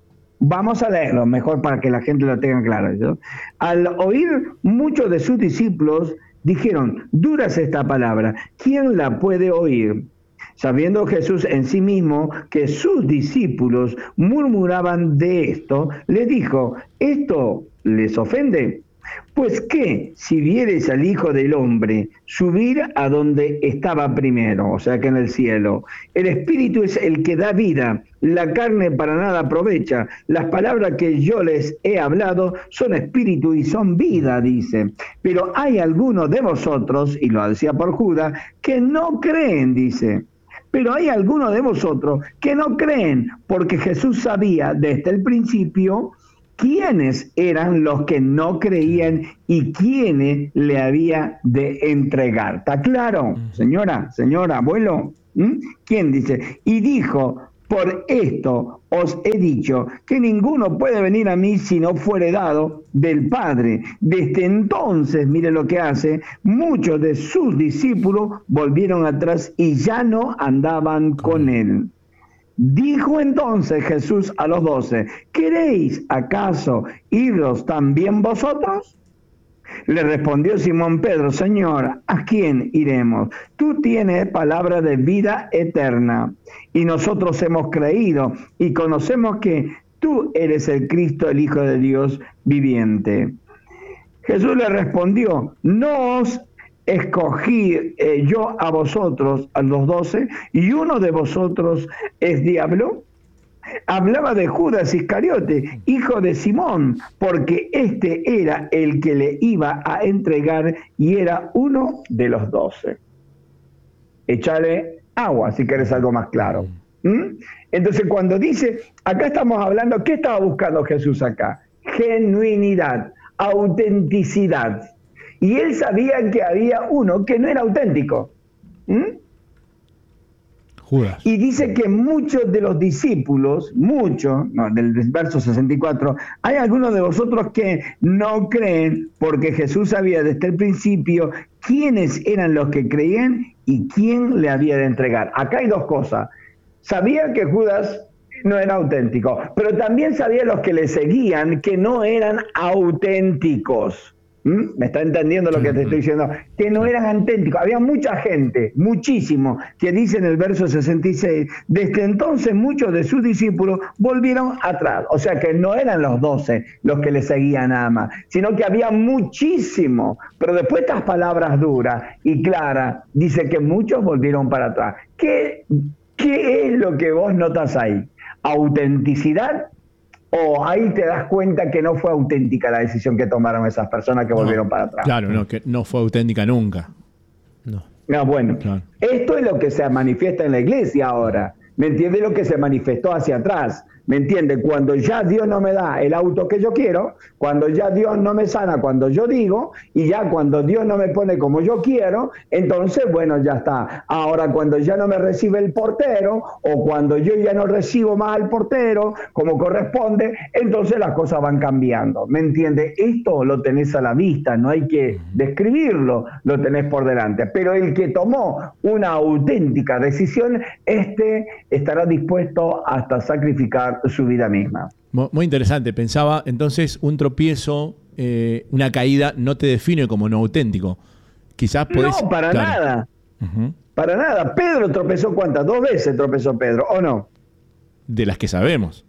Vamos a leerlo, mejor para que la gente lo tenga claro, ¿no? Al oír muchos de sus discípulos, dijeron, dura es esta palabra, ¿quién la puede oír? Sabiendo Jesús en sí mismo que sus discípulos murmuraban de esto, les dijo, ¿esto les ofende? Pues qué, si viereis al Hijo del Hombre subir a donde estaba primero, o sea que en el cielo. El Espíritu es el que da vida, la carne para nada aprovecha. Las palabras que yo les he hablado son espíritu y son vida, dice. Pero hay algunos de vosotros, y lo decía por Judas, que no creen, dice. Pero hay algunos de vosotros que no creen, porque Jesús sabía desde el principio quiénes eran los que no creían y quiénes le había de entregar. ¿Está claro, señora, señora, abuelo? ¿Mm? ¿Quién dice? Y dijo, por esto os he dicho que ninguno puede venir a mí si no fuere dado del Padre. Desde entonces, mire lo que hace, muchos de sus discípulos volvieron atrás y ya no andaban con él. Dijo entonces Jesús a los doce, ¿queréis acaso iros también vosotros? Le respondió Simón Pedro, Señor, ¿a quién iremos? Tú tienes palabra de vida eterna, y nosotros hemos creído y conocemos que tú eres el Cristo, el Hijo de Dios viviente. Jesús le respondió, no os escogí eh, yo a vosotros, a los doce, y uno de vosotros es diablo. Hablaba de Judas Iscariote, hijo de Simón, porque este era el que le iba a entregar y era uno de los doce. Échale agua si querés algo más claro. ¿Mm? Entonces cuando dice, acá estamos hablando, ¿qué estaba buscando Jesús acá? Genuinidad, autenticidad. Y él sabía que había uno que no era auténtico. ¿Mm? Judas. Y dice que muchos de los discípulos, muchos, no, del verso sesenta y cuatro, hay algunos de vosotros que no creen, porque Jesús sabía desde el principio quiénes eran los que creían y quién le había de entregar. Acá hay dos cosas. Sabía que Judas no era auténtico, pero también sabía los que le seguían que no eran auténticos. ¿Mm? ¿Me está entendiendo lo que te estoy diciendo? Que no eran auténticos. Había mucha gente, muchísimo, que dice en el verso sesenta y seis, desde entonces muchos de sus discípulos volvieron atrás. O sea que no eran los doce los que le seguían nada más, sino que había muchísimo. Pero después estas palabras duras y claras, dice que muchos volvieron para atrás. ¿Qué, qué es lo que vos notas ahí? ¿Autenticidad? ¿O ahí te das cuenta que no fue auténtica la decisión que tomaron esas personas que volvieron no, para atrás? Claro, no, que no fue auténtica nunca. No. No, bueno, Claro. Esto es lo que se manifiesta en la iglesia ahora. ¿Me entiende? Lo que se manifestó hacia atrás. ¿Me entiende? Cuando ya Dios no me da el auto que yo quiero, cuando ya Dios no me sana cuando yo digo, y ya cuando Dios no me pone como yo quiero, entonces, bueno, ya está. Ahora, cuando ya no me recibe el portero, o cuando yo ya no recibo más al portero como corresponde, entonces las cosas van cambiando. ¿Me entiende? Esto lo tenés a la vista, no hay que describirlo, lo tenés por delante. Pero el que tomó una auténtica decisión, este estará dispuesto hasta sacrificar su vida misma. Muy interesante. Pensaba, entonces, un tropiezo, eh, una caída, no te define como no auténtico. Quizás podés... No, para claro. nada. Uh-huh. Para nada. Pedro tropezó, ¿cuántas? Dos veces tropezó Pedro, ¿o no? De las que sabemos.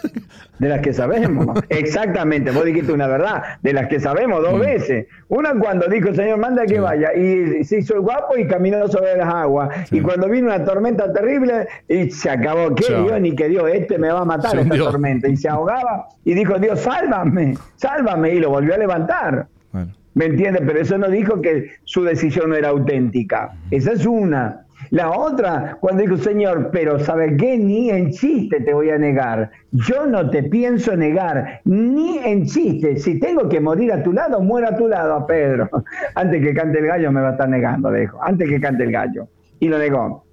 De las que sabemos. Exactamente, vos dijiste una verdad. De las que sabemos dos mm. veces. Una cuando dijo, Señor, manda que sí. vaya. Y se hizo el guapo y caminó sobre las aguas. Sí. Y cuando vino una tormenta terrible, y se acabó. ¿Qué sí. Dios ni que Dios? Este me va a matar esta Dios. tormenta. Y se ahogaba. Y dijo, Dios, sálvame, sálvame. Y lo volvió a levantar. Bueno. ¿Me entiendes? Pero eso no dijo que su decisión no era auténtica. Esa es una. La otra, cuando dijo, Señor, pero ¿sabes qué? Ni en chiste te voy a negar. Yo no te pienso negar, ni en chiste. Si tengo que morir a tu lado, muero a tu lado, a Pedro. Antes que cante el gallo me va a estar negando, le dijo. Antes que cante el gallo. Y lo negó.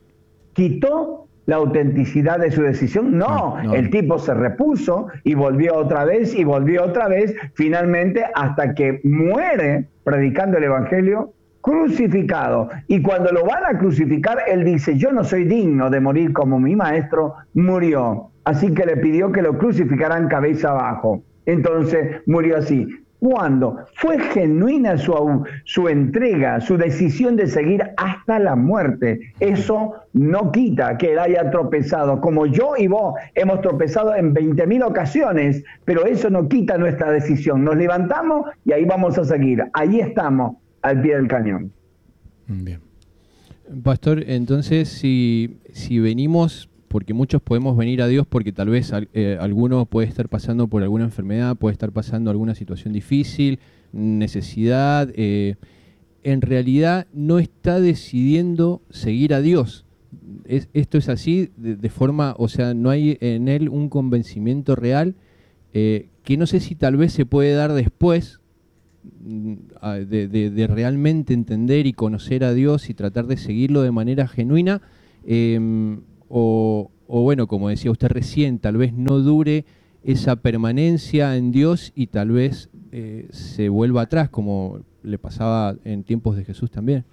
¿Quitó la autenticidad de su decisión? No, no, no. El tipo se repuso y volvió otra vez y volvió otra vez, finalmente hasta que muere predicando el Evangelio, crucificado. Y cuando lo van a crucificar, él dice, yo no soy digno de morir como mi maestro murió. Así que le pidió que lo crucificaran cabeza abajo. Entonces murió así. Cuando fue genuina su, su entrega, su decisión de seguir hasta la muerte, eso no quita que él haya tropezado, como yo y vos hemos tropezado en veinte mil ocasiones, pero eso no quita nuestra decisión. Nos levantamos y ahí vamos a seguir. Ahí estamos, al pie del cañón. Bien. Pastor, entonces si, si venimos, porque muchos podemos venir a Dios porque tal vez eh, alguno puede estar pasando por alguna enfermedad, puede estar pasando alguna situación difícil, necesidad, eh, en realidad no está decidiendo seguir a Dios. Es, esto es así de, de forma, o sea, no hay en él un convencimiento real, eh, que no sé si tal vez se puede dar después de, de, de realmente entender y conocer a Dios y tratar de seguirlo de manera genuina, eh, O, o bueno, como decía usted recién, tal vez no dure esa permanencia en Dios y tal vez eh, se vuelva atrás, como le pasaba en tiempos de Jesús también.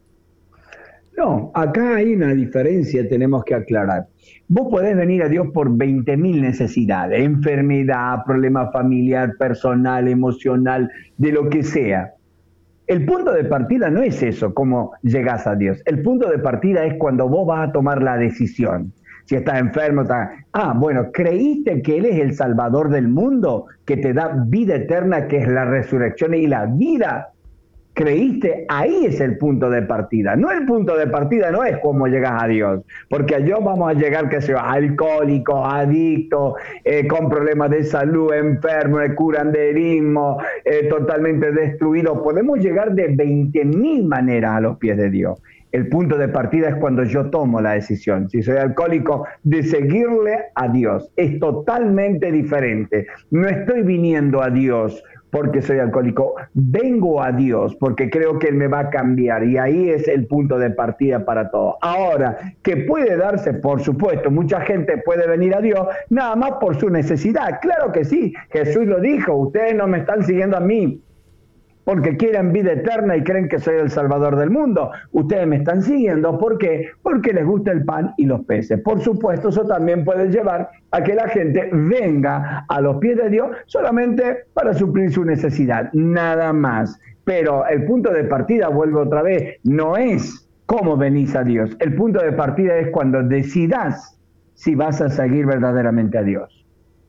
No, acá hay una diferencia, tenemos que aclarar. Vos podés venir a Dios por veinte mil necesidades, enfermedad, problema familiar, personal, emocional, de lo que sea. El punto de partida no es eso, cómo llegás a Dios. El punto de partida es cuando vos vas a tomar la decisión. Si estás enfermo, estás... Ah, bueno, ¿creíste que Él es el Salvador del mundo? Que te da vida eterna, que es la resurrección y la vida. ¿Creíste? Ahí es el punto de partida. No el punto de partida no es cómo llegas a Dios. Porque a Dios vamos a llegar, que sea alcohólico, adicto, eh, con problemas de salud, enfermo, de curanderismo, eh, totalmente destruido. Podemos llegar de veinte mil maneras a los pies de Dios. El punto de partida es cuando yo tomo la decisión, si soy alcohólico, de seguirle a Dios. Es totalmente diferente. No estoy viniendo a Dios porque soy alcohólico, vengo a Dios porque creo que Él me va a cambiar, y ahí es el punto de partida para todo. Ahora, que puede darse, por supuesto, mucha gente puede venir a Dios nada más por su necesidad. Claro que sí, Jesús lo dijo, ustedes no me están siguiendo a mí porque quieren vida eterna y creen que soy el Salvador del mundo. Ustedes me están siguiendo, ¿por qué? Porque les gusta el pan y los peces. Por supuesto, eso también puede llevar a que la gente venga a los pies de Dios solamente para suplir su necesidad, nada más. Pero el punto de partida, vuelvo otra vez, no es cómo venís a Dios. El punto de partida es cuando decidas si vas a seguir verdaderamente a Dios.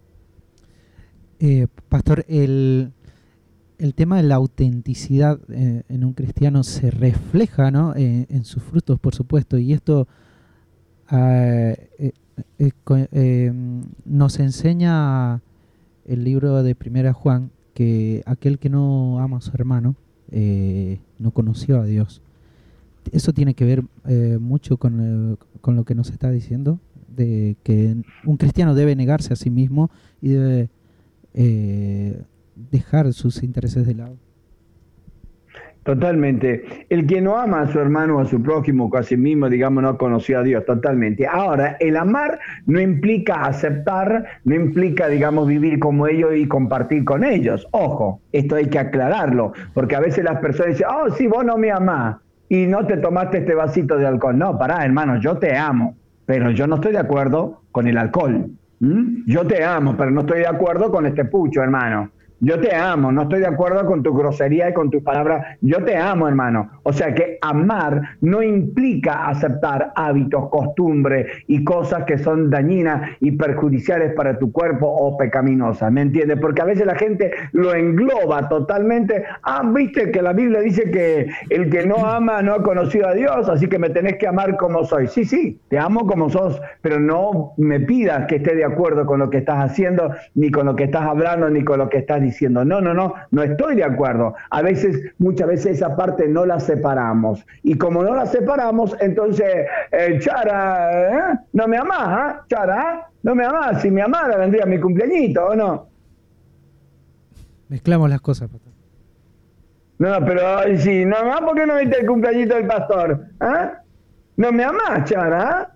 Eh, Pastor, el... El tema de la autenticidad eh, en un cristiano se refleja, ¿no? eh, en sus frutos, por supuesto, y esto eh, eh, eh, eh, nos enseña el libro de Primera Juan, que aquel que no ama a su hermano eh, no conoció a Dios. Eso tiene que ver eh, mucho con, eh, con lo que nos está diciendo, de que un cristiano debe negarse a sí mismo y debe... Eh, dejar sus intereses de lado. Totalmente. El que no ama a su hermano o a su prójimo o a sí mismo, digamos, no conoció a Dios, totalmente. Ahora, el amar no implica aceptar, no implica, digamos, vivir como ellos y compartir con ellos. Ojo, esto hay que aclararlo, porque a veces las personas dicen, oh, sí, vos no me amás y no te tomaste este vasito de alcohol. No, pará, hermano, yo te amo, pero yo no estoy de acuerdo con el alcohol. ¿Mm? Yo te amo, pero no estoy de acuerdo con este pucho, hermano. Yo te amo, no estoy de acuerdo con tu grosería y con tus palabras. Yo te amo, hermano. O sea que amar no implica aceptar hábitos, costumbres y cosas que son dañinas y perjudiciales para tu cuerpo o pecaminosas. ¿Me entiendes? Porque a veces la gente lo engloba totalmente. Ah, viste que la Biblia dice que el que no ama no ha conocido a Dios, así que me tenés que amar como soy. Sí, sí, te amo como sos, pero no me pidas que esté de acuerdo con lo que estás haciendo, ni con lo que estás hablando, ni con lo que estás diciendo. Diciendo, no, no, no, no estoy de acuerdo. A veces, muchas veces esa parte no la separamos. Y como no la separamos, entonces, eh, Chara, ¿eh? ¿No me amás? ¿eh? Chara, ¿eh? ¿No me amás? Si me amara, vendría mi cumpleañito, ¿o no? Mezclamos las cosas, pastor. No, pero si no me amás, ¿por qué no viste el cumpleañito del pastor? ¿Eh? ¿No me amás, Chara? ¿eh?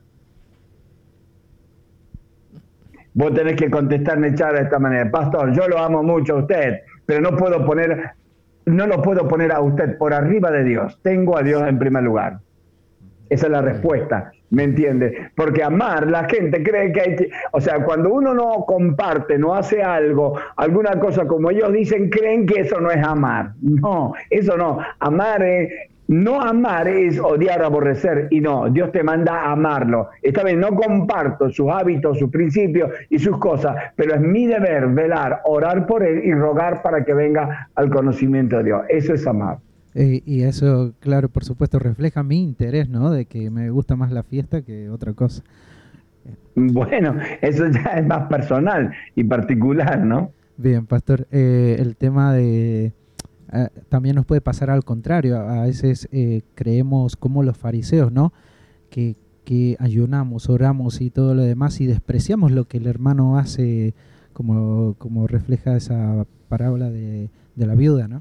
Vos tenés que contestarme, Chara, de esta manera. Pastor, yo lo amo mucho a usted, pero no puedo poner, no lo puedo poner a usted por arriba de Dios. Tengo a Dios en primer lugar. Esa es la respuesta. ¿Me entiendes? Porque amar, la gente cree que hay que... O sea, cuando uno no comparte, no hace algo, alguna cosa como ellos dicen, creen que eso no es amar. No, eso no. Amar es... No amar es odiar, aborrecer, y no, Dios te manda a amarlo. Esta vez no comparto sus hábitos, sus principios y sus cosas, pero es mi deber velar, orar por él y rogar para que venga al conocimiento de Dios. Eso es amar. Eh, y eso, claro, por supuesto, refleja mi interés, ¿no? De que me gusta más la fiesta que otra cosa. Bueno, eso ya es más personal y particular, ¿no? Bien, pastor. Eh, el tema de... Eh, también nos puede pasar al contrario. A veces eh, creemos como los fariseos, ¿no? Que, que ayunamos, oramos y todo lo demás y despreciamos lo que el hermano hace, como, como refleja esa parábola de, de la viuda, ¿no?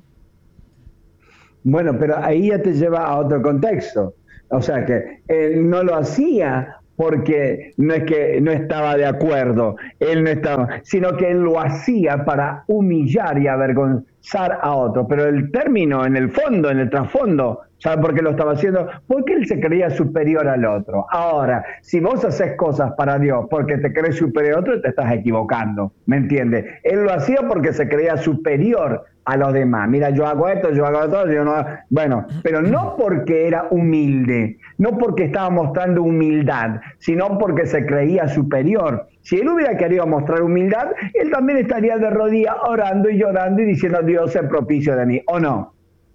Bueno, pero ahí ya te lleva a otro contexto. O sea que él no lo hacía porque no es que no estaba de acuerdo, él no estaba, sino que él lo hacía para humillar y avergonzar a otro. Pero el término, en el fondo, en el trasfondo, ¿sabe por qué lo estaba haciendo? Porque él se creía superior al otro. Ahora, si vos haces cosas para Dios porque te crees superior al otro, te estás equivocando, ¿me entiendes? Él lo hacía porque se creía superior a los demás. Mira, yo hago esto, yo hago esto, yo no... Bueno, pero no porque era humilde, no porque estaba mostrando humildad, sino porque se creía superior. Si él hubiera querido mostrar humildad, él también estaría de rodillas orando y llorando y diciendo, Dios se propicio de mí, ¿o no?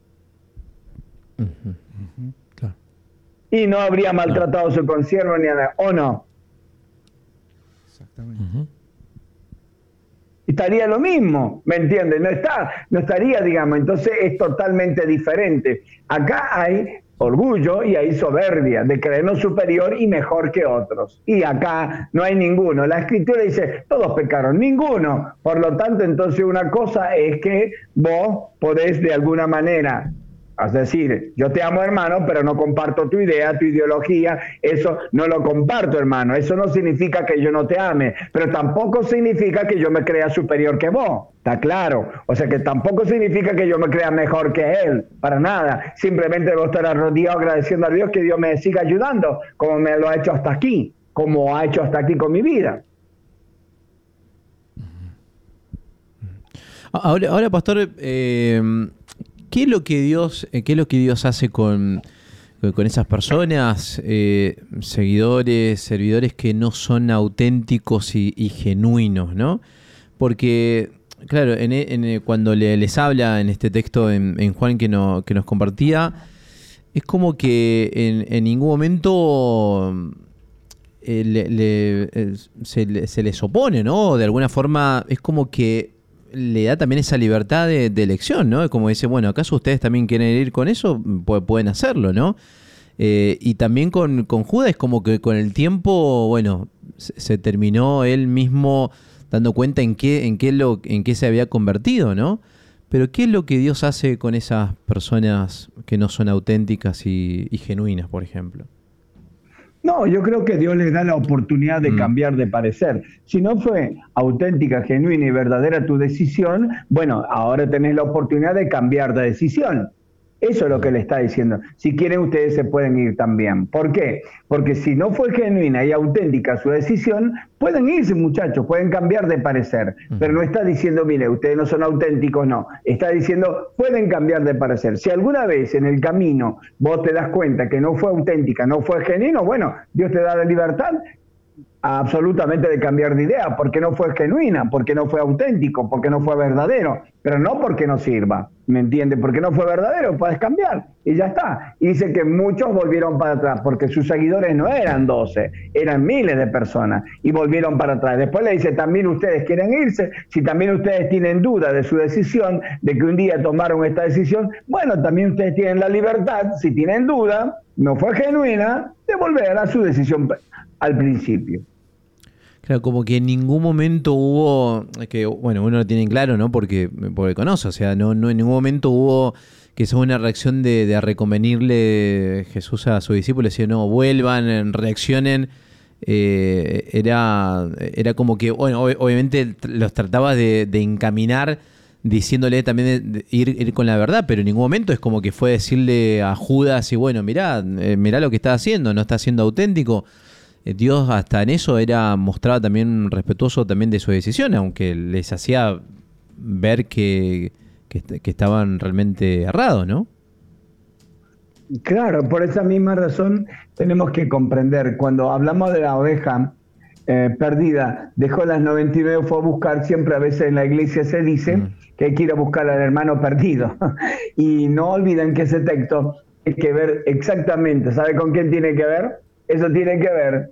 Uh-huh. Uh-huh. Claro. Y no habría maltratado a su consiervo ni a nada, ¿o no? Exactamente. Uh-huh. Estaría lo mismo, ¿me entiendes? No está, no estaría, digamos, entonces es totalmente diferente. Acá hay orgullo y hay soberbia de creernos superior y mejor que otros. Y acá no hay ninguno. La Escritura dice, todos pecaron, ninguno. Por lo tanto, entonces una cosa es que vos podés de alguna manera... Es decir, yo te amo, hermano, pero no comparto tu idea, tu ideología, eso no lo comparto, hermano. Eso no significa que yo no te ame, pero tampoco significa que yo me crea superior que vos, ¿está claro? O sea que tampoco significa que yo me crea mejor que él, para nada. Simplemente debo estar arrodillado agradeciendo a Dios que Dios me siga ayudando, como me lo ha hecho hasta aquí, como ha hecho hasta aquí con mi vida. Ahora, ahora pastor... Eh... ¿Qué es lo que Dios, qué es lo que Dios hace con, con esas personas, eh, seguidores, servidores que no son auténticos y, y genuinos, ¿no? Porque, claro, en, en, cuando le, les habla en este texto en, en Juan que, no, que nos compartía, es como que en, en ningún momento eh, le, le, eh, se, le, se les opone, ¿no? De alguna forma es como que le da también esa libertad de, de elección, ¿no? Como dice, bueno, ¿acaso ustedes también quieren ir con eso? Pu- pueden hacerlo, ¿no? Eh, y también con, con Judas es como que con el tiempo, bueno, se, se terminó él mismo dando cuenta en qué, en qué lo, en qué se había convertido, ¿no? Pero ¿qué es lo que Dios hace con esas personas que no son auténticas y, y genuinas, por ejemplo? No, yo creo que Dios les da la oportunidad de mm. cambiar de parecer. Si no fue auténtica, genuina y verdadera tu decisión, bueno, ahora tenés la oportunidad de cambiar de decisión. Eso es lo que le está diciendo. Si quieren, ustedes se pueden ir también. ¿Por qué? Porque si no fue genuina y auténtica su decisión, pueden irse, muchachos, pueden cambiar de parecer. Uh-huh. Pero no está diciendo, mire, ustedes no son auténticos, no. Está diciendo, pueden cambiar de parecer. Si alguna vez en el camino vos te das cuenta que no fue auténtica, no fue genuino, bueno, Dios te da la libertad absolutamente de cambiar de idea, porque no fue genuina, porque no fue auténtico, porque no fue verdadero, pero no porque no sirva, ¿me entiendes? Porque no fue verdadero, puedes cambiar y ya está. Y dice que muchos volvieron para atrás, porque sus seguidores no eran doce, eran miles de personas y volvieron para atrás. Después le dice, también ustedes quieren irse, si también ustedes tienen duda de su decisión, de que un día tomaron esta decisión, bueno, también ustedes tienen la libertad, si tienen duda, no fue genuina, de volver a su decisión al principio. Claro, como que en ningún momento hubo, que bueno, uno lo tiene claro, ¿no? Porque, porque conoce, o sea, no, no en ningún momento hubo que sea una reacción de, de reconvenirle Jesús a sus discípulos, decir, no, vuelvan, reaccionen. Eh, era, era como que, bueno, ob- obviamente los trataba de, de encaminar diciéndole también de, de ir, ir con la verdad, pero en ningún momento es como que fue decirle a Judas, y bueno, mirá, eh, mirá lo que está haciendo, no está siendo auténtico. Eh, Dios hasta en eso era mostraba también respetuoso también de su decisión, aunque les hacía ver que, que, que estaban realmente errados, ¿no? Claro, por esa misma razón tenemos que comprender, cuando hablamos de la oveja eh, perdida, dejó las noventa y nueve, fue a buscar, siempre a veces en la iglesia se dice mm. que hay que ir a buscar al hermano perdido. Y no olviden que ese texto hay que ver exactamente, ¿sabe con quién tiene que ver? Eso tiene que ver,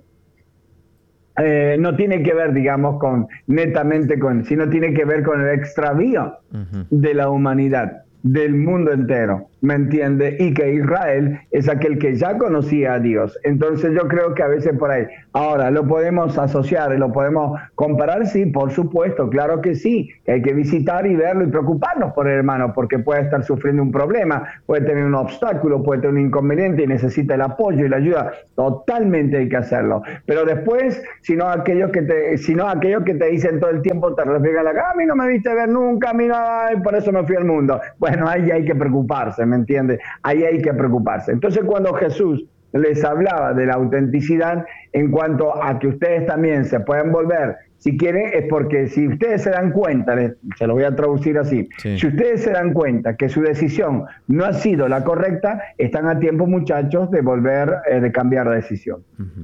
eh, no tiene que ver, digamos, con netamente con, sino tiene que ver con el extravío uh-huh. de la humanidad, del mundo entero, ¿me entiende? Y que Israel es aquel que ya conocía a Dios. Entonces yo creo que a veces por ahí, ahora, ¿lo podemos asociar, lo podemos comparar? Sí, por supuesto, claro que sí, que hay que visitar y verlo y preocuparnos por el hermano, porque puede estar sufriendo un problema, puede tener un obstáculo, puede tener un inconveniente y necesita el apoyo y la ayuda. Totalmente hay que hacerlo. Pero después, si no aquellos que te, si no aquellos que te dicen todo el tiempo, te refiegan la cara, a mí no me viste ver nunca, a mí no, ay, por eso me fui al mundo. Bueno, ahí hay que preocuparse, ¿me entiende? Ahí hay que preocuparse. Entonces, cuando Jesús les hablaba de la autenticidad en cuanto a que ustedes también se pueden volver, si quieren, es porque si ustedes se dan cuenta, les, se lo voy a traducir así, sí. Si ustedes se dan cuenta que su decisión no ha sido la correcta, están a tiempo, muchachos, de volver, eh, de cambiar de decisión. Uh-huh.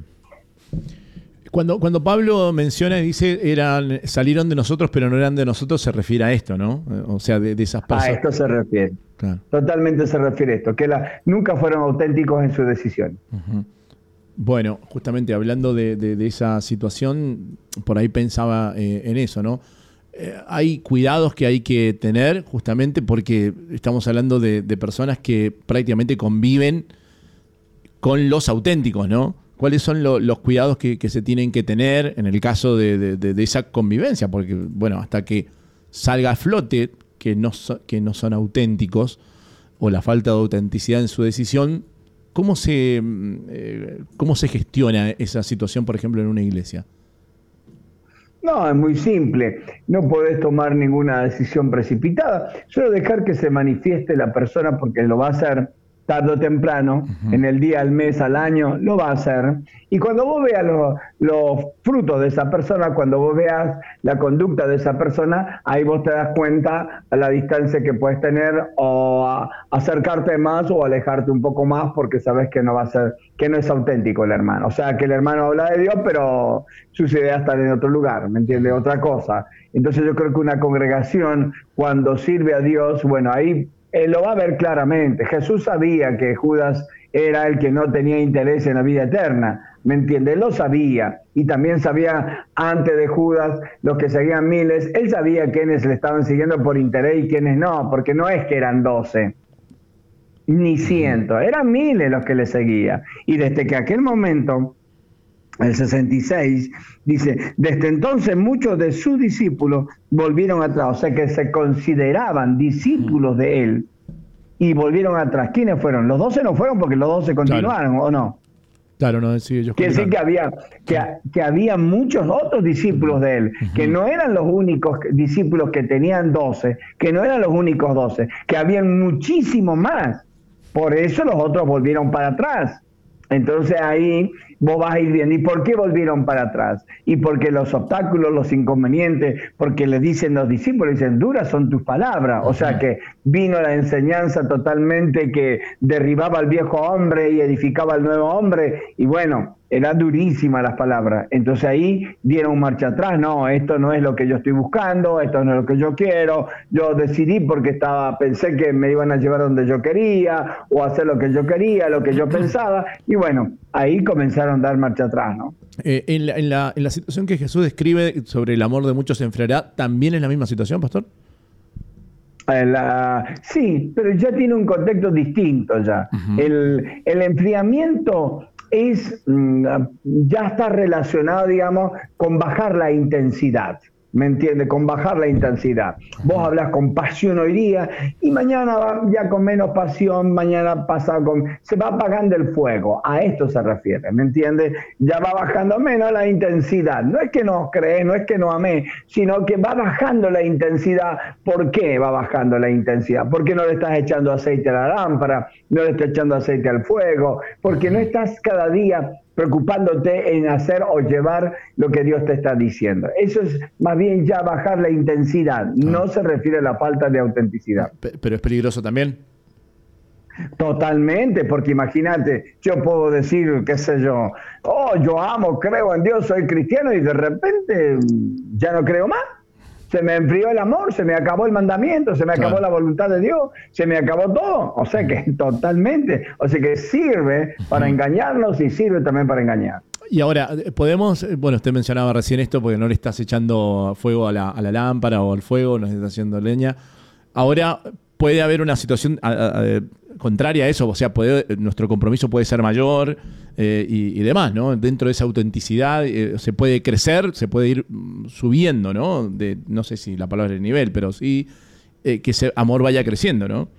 Cuando, cuando Pablo menciona y dice eran, salieron de nosotros pero no eran de nosotros, se refiere a esto, ¿no? O sea, de, de esas personas. A esto se refiere. Claro. Totalmente se refiere a esto, que la, nunca fueron auténticos en su decisión. Uh-huh. Bueno, justamente hablando de, de, de esa situación, por ahí pensaba eh, en eso, ¿no? Eh, hay cuidados que hay que tener justamente porque estamos hablando de, de personas que prácticamente conviven con los auténticos, ¿no? ¿Cuáles son lo, los cuidados que, que se tienen que tener en el caso de, de, de, de esa convivencia? Porque, bueno, hasta que salga a flote que no, so, que no son auténticos o la falta de autenticidad en su decisión, ¿cómo se, eh, cómo se gestiona esa situación, por ejemplo, en una iglesia? No, es muy simple. No podés tomar ninguna decisión precipitada. Solo dejar que se manifieste la persona porque lo va a hacer tarde o temprano, uh-huh. en el día, al mes, al año, lo va a hacer. Y cuando vos veas los, los frutos de esa persona, cuando vos veas la conducta de esa persona, ahí vos te das cuenta a la distancia que puedes tener o a acercarte más o alejarte un poco más porque sabes que no va a ser, que no es auténtico el hermano. O sea, que el hermano habla de Dios, pero sus ideas están en otro lugar, ¿me entiendes? Otra cosa. Entonces yo creo que una congregación, cuando sirve a Dios, bueno, ahí Eh, lo va a ver claramente. Jesús sabía que Judas era el que no tenía interés en la vida eterna, ¿me entiende? Él lo sabía, y también sabía antes de Judas los que seguían miles. Él sabía quiénes le estaban siguiendo por interés y quiénes no, porque no es que eran doce ni cientos, eran miles los que le seguían. Y desde que aquel momento, el sesenta y seis, dice, desde entonces muchos de sus discípulos volvieron atrás, o sea que se consideraban discípulos de él y volvieron atrás. ¿Quiénes fueron? Los doce no fueron porque los doce continuaron, claro. ¿O no? Claro, no, sí, ellos Quiere decir que había, que, que había muchos otros discípulos de él, uh-huh. que no eran los únicos discípulos que tenían doce, que no eran los únicos doce, que habían muchísimo más. Por eso los otros volvieron para atrás. Entonces ahí vos vas a ir viendo. ¿Y por qué volvieron para atrás? Y porque los obstáculos, los inconvenientes, porque le dicen los discípulos, dicen, duras son tus palabras. O sea que vino la enseñanza totalmente que derribaba al viejo hombre y edificaba al nuevo hombre. Y bueno, era durísima las palabras. Entonces ahí dieron marcha atrás. No, esto no es lo que yo estoy buscando, esto no es lo que yo quiero. Yo decidí porque estaba, pensé que me iban a llevar donde yo quería, o hacer lo que yo quería, lo que yo pensaba. Y bueno, ahí comenzaron a dar marcha atrás, ¿no? Eh, en, la, en, la, en la situación que Jesús describe sobre el amor de muchos se enfriará, ¿también es la misma situación, pastor? La, sí, pero ya tiene un contexto distinto ya. Uh-huh. El, el enfriamiento es, ya está relacionado, digamos, con bajar la intensidad. ¿me entiendes? Con bajar la intensidad. Vos hablas con pasión hoy día y mañana va ya con menos pasión, mañana pasa con... Se va apagando el fuego, a esto se refiere, ¿me entiendes? Ya va bajando menos la intensidad. No es que no crees, no es que no amé, sino que va bajando la intensidad. ¿Por qué va bajando la intensidad? Porque no le estás echando aceite a la lámpara, no le estás echando aceite al fuego, porque no estás cada día preocupándote en hacer o llevar lo que Dios te está diciendo. Eso es más bien ya bajar la intensidad, no se refiere a la falta de autenticidad. Pero es peligroso también. Totalmente, porque imagínate, yo puedo decir, qué sé yo, oh, yo amo, creo en Dios, soy cristiano, y de repente ya no creo más. Se me enfrió el amor, se me acabó el mandamiento, se me acabó claro. la voluntad de Dios, se me acabó todo. O sea que totalmente, o sea que sirve para engañarnos y sirve también para engañar. Y ahora, podemos, bueno, usted mencionaba recién esto porque no le estás echando fuego a la, a la lámpara o al fuego, no le estás haciendo leña. Ahora, puede haber una situación a, a, a, contraria a eso, o sea, puede, nuestro compromiso puede ser mayor eh, y, y demás, ¿no? Dentro de esa autenticidad eh, se puede crecer, se puede ir subiendo, ¿no? De, no sé si la palabra es nivel, pero sí eh, que ese amor vaya creciendo, ¿no?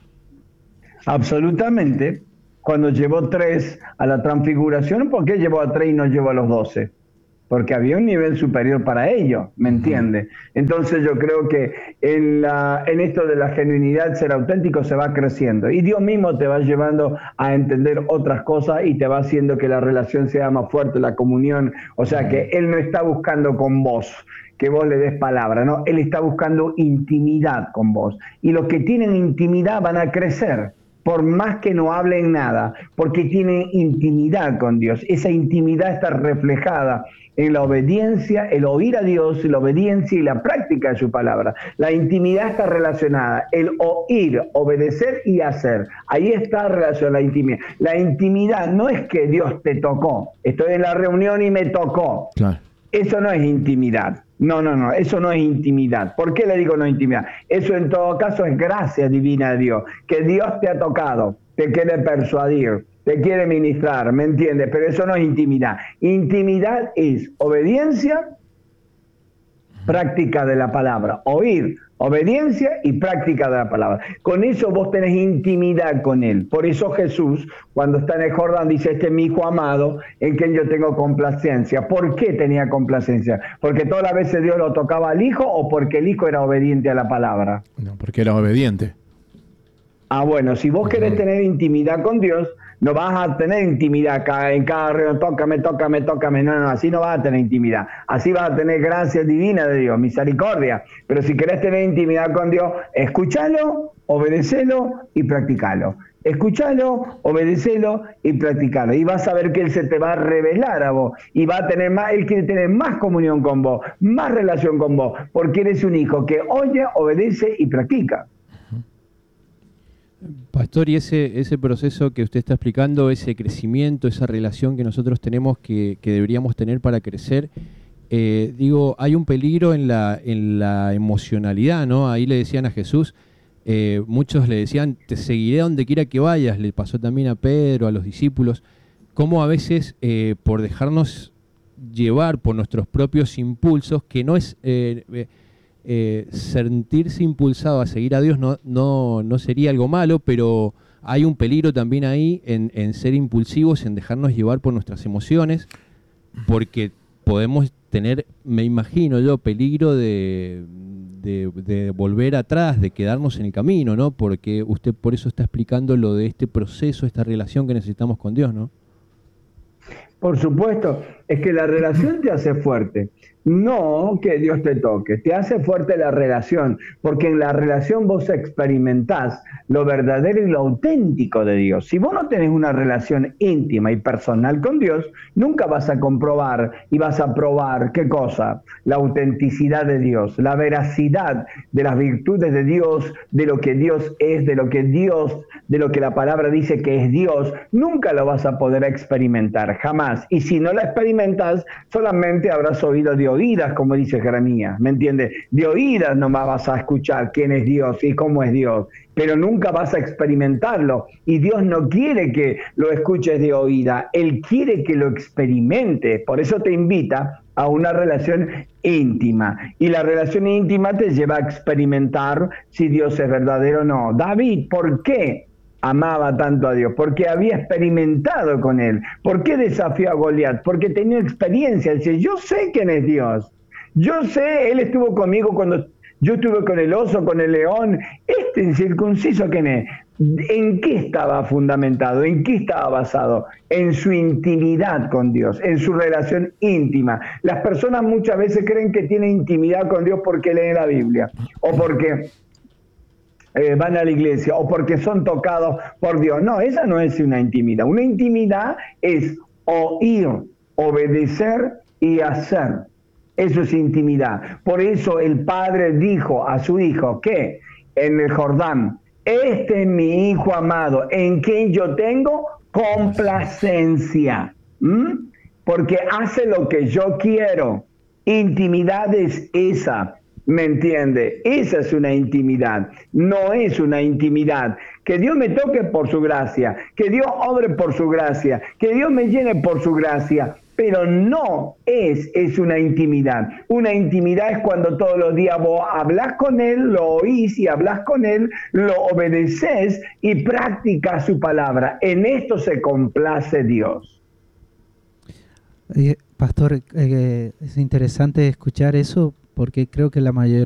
Absolutamente. Cuando llevó tres a la transfiguración, ¿por qué llevó a tres y no llevó a los doce? Porque había un nivel superior para ellos, ¿me entiendes? Entonces yo creo que en, la, en esto de la genuinidad, ser auténtico, se va creciendo. Y Dios mismo te va llevando a entender otras cosas y te va haciendo que la relación sea más fuerte, la comunión. O sea que Él no está buscando con vos que vos le des palabra, ¿no? Él está buscando intimidad con vos. Y los que tienen intimidad van a crecer, por más que no hablen nada, porque tienen intimidad con Dios. Esa intimidad está reflejada en la obediencia, el oír a Dios, la obediencia y la práctica de su palabra. La intimidad está relacionada, el oír, obedecer y hacer. Ahí está relacionada la intimidad. La intimidad no es que Dios te tocó, estoy en la reunión y me tocó. Claro. Eso no es intimidad. No, no, no, eso no es intimidad. ¿Por qué le digo no intimidad? Eso en todo caso es gracia divina de Dios, que Dios te ha tocado, te quiere persuadir, te quiere ministrar, ¿me entiendes? Pero eso no es intimidad. Intimidad es obediencia, práctica de la palabra. Oír, obediencia y práctica de la palabra. Con eso vos tenés intimidad con Él. Por eso Jesús, cuando está en el Jordán, dice, este es mi hijo amado, en quien yo tengo complacencia. ¿Por qué tenía complacencia? ¿Porque todas las veces Dios lo tocaba al hijo o porque el hijo era obediente a la palabra? No, porque era obediente. Ah, bueno, si vos querés tener intimidad con Dios, no vas a tener intimidad acá en cada reunión, tócame, tócame, tócame. No, no, así no vas a tener intimidad. Así vas a tener gracia divina de Dios, misericordia. Pero si querés tener intimidad con Dios, escúchalo, obedecelo y practicalo. Escúchalo, obedecelo y practicalo. Y vas a ver que Él se te va a revelar a vos. Y va a tener más, Él quiere tener más comunión con vos, más relación con vos, porque eres un hijo que oye, obedece y practica. Pastor, y ese, ese proceso que usted está explicando, ese crecimiento, esa relación que nosotros tenemos que, que deberíamos tener para crecer, eh, digo, hay un peligro en la, en la emocionalidad, ¿no? Ahí le decían a Jesús, eh, muchos le decían, te seguiré donde quiera que vayas, le pasó también a Pedro, a los discípulos, cómo a veces eh, por dejarnos llevar por nuestros propios impulsos, que no es... Eh, eh, Eh, sentirse impulsado a seguir a Dios no, no, no sería algo malo, pero hay un peligro también ahí en, en ser impulsivos, en dejarnos llevar por nuestras emociones, porque podemos tener, me imagino yo, peligro de, de, de volver atrás, de quedarnos en el camino, ¿no? Porque usted por eso está explicando lo de este proceso, esta relación que necesitamos con Dios, ¿no? Por supuesto, es que la relación te hace fuerte, no que Dios te toque, te hace fuerte la relación, porque en la relación vos experimentás lo verdadero y lo auténtico de Dios. Si vos no tenés una relación íntima y personal con Dios, nunca vas a comprobar y vas a probar, ¿qué cosa? La autenticidad de Dios, la veracidad de las virtudes de Dios, de lo que Dios es, de lo que Dios, de lo que la palabra dice que es Dios, nunca lo vas a poder experimentar, jamás. Y si no la experimentas, solamente habrás oído de oídas, como dice Jeremías, ¿me entiendes? De oídas nomás vas a escuchar quién es Dios y cómo es Dios, pero nunca vas a experimentarlo. Y Dios no quiere que lo escuches de oída, Él quiere que lo experimentes. Por eso te invita a una relación íntima. Y la relación íntima te lleva a experimentar si Dios es verdadero o no. David, ¿por qué amaba tanto a Dios? Porque había experimentado con Él. ¿Por qué desafió a Goliat? Porque tenía experiencia. Dice, yo sé quién es Dios. Yo sé, Él estuvo conmigo cuando yo estuve con el oso, con el león. Este incircunciso, ¿quién es? ¿En qué estaba fundamentado? ¿En qué estaba basado? En su intimidad con Dios, en su relación íntima. Las personas muchas veces creen que tienen intimidad con Dios porque leen la Biblia, o porque eh, van a la iglesia, o porque son tocados por Dios. No, esa no es una intimidad. Una intimidad es oír, obedecer y hacer. Eso es intimidad. Por eso el padre dijo a su hijo que en el Jordán, este es mi hijo amado, en quien yo tengo complacencia. ¿Mm? Porque hace lo que yo quiero. Intimidad es esa, ¿me entiende? Esa es una intimidad. No es una intimidad. Que Dios me toque por su gracia, que Dios obre por su gracia, que Dios me llene por su gracia. Pero no es, es una intimidad. Una intimidad es cuando todos los días vos hablas con Él, lo oís y hablas con Él, lo obedeces y practicas su palabra. En esto se complace Dios. Eh, pastor, eh, es interesante escuchar eso porque creo que la mayor,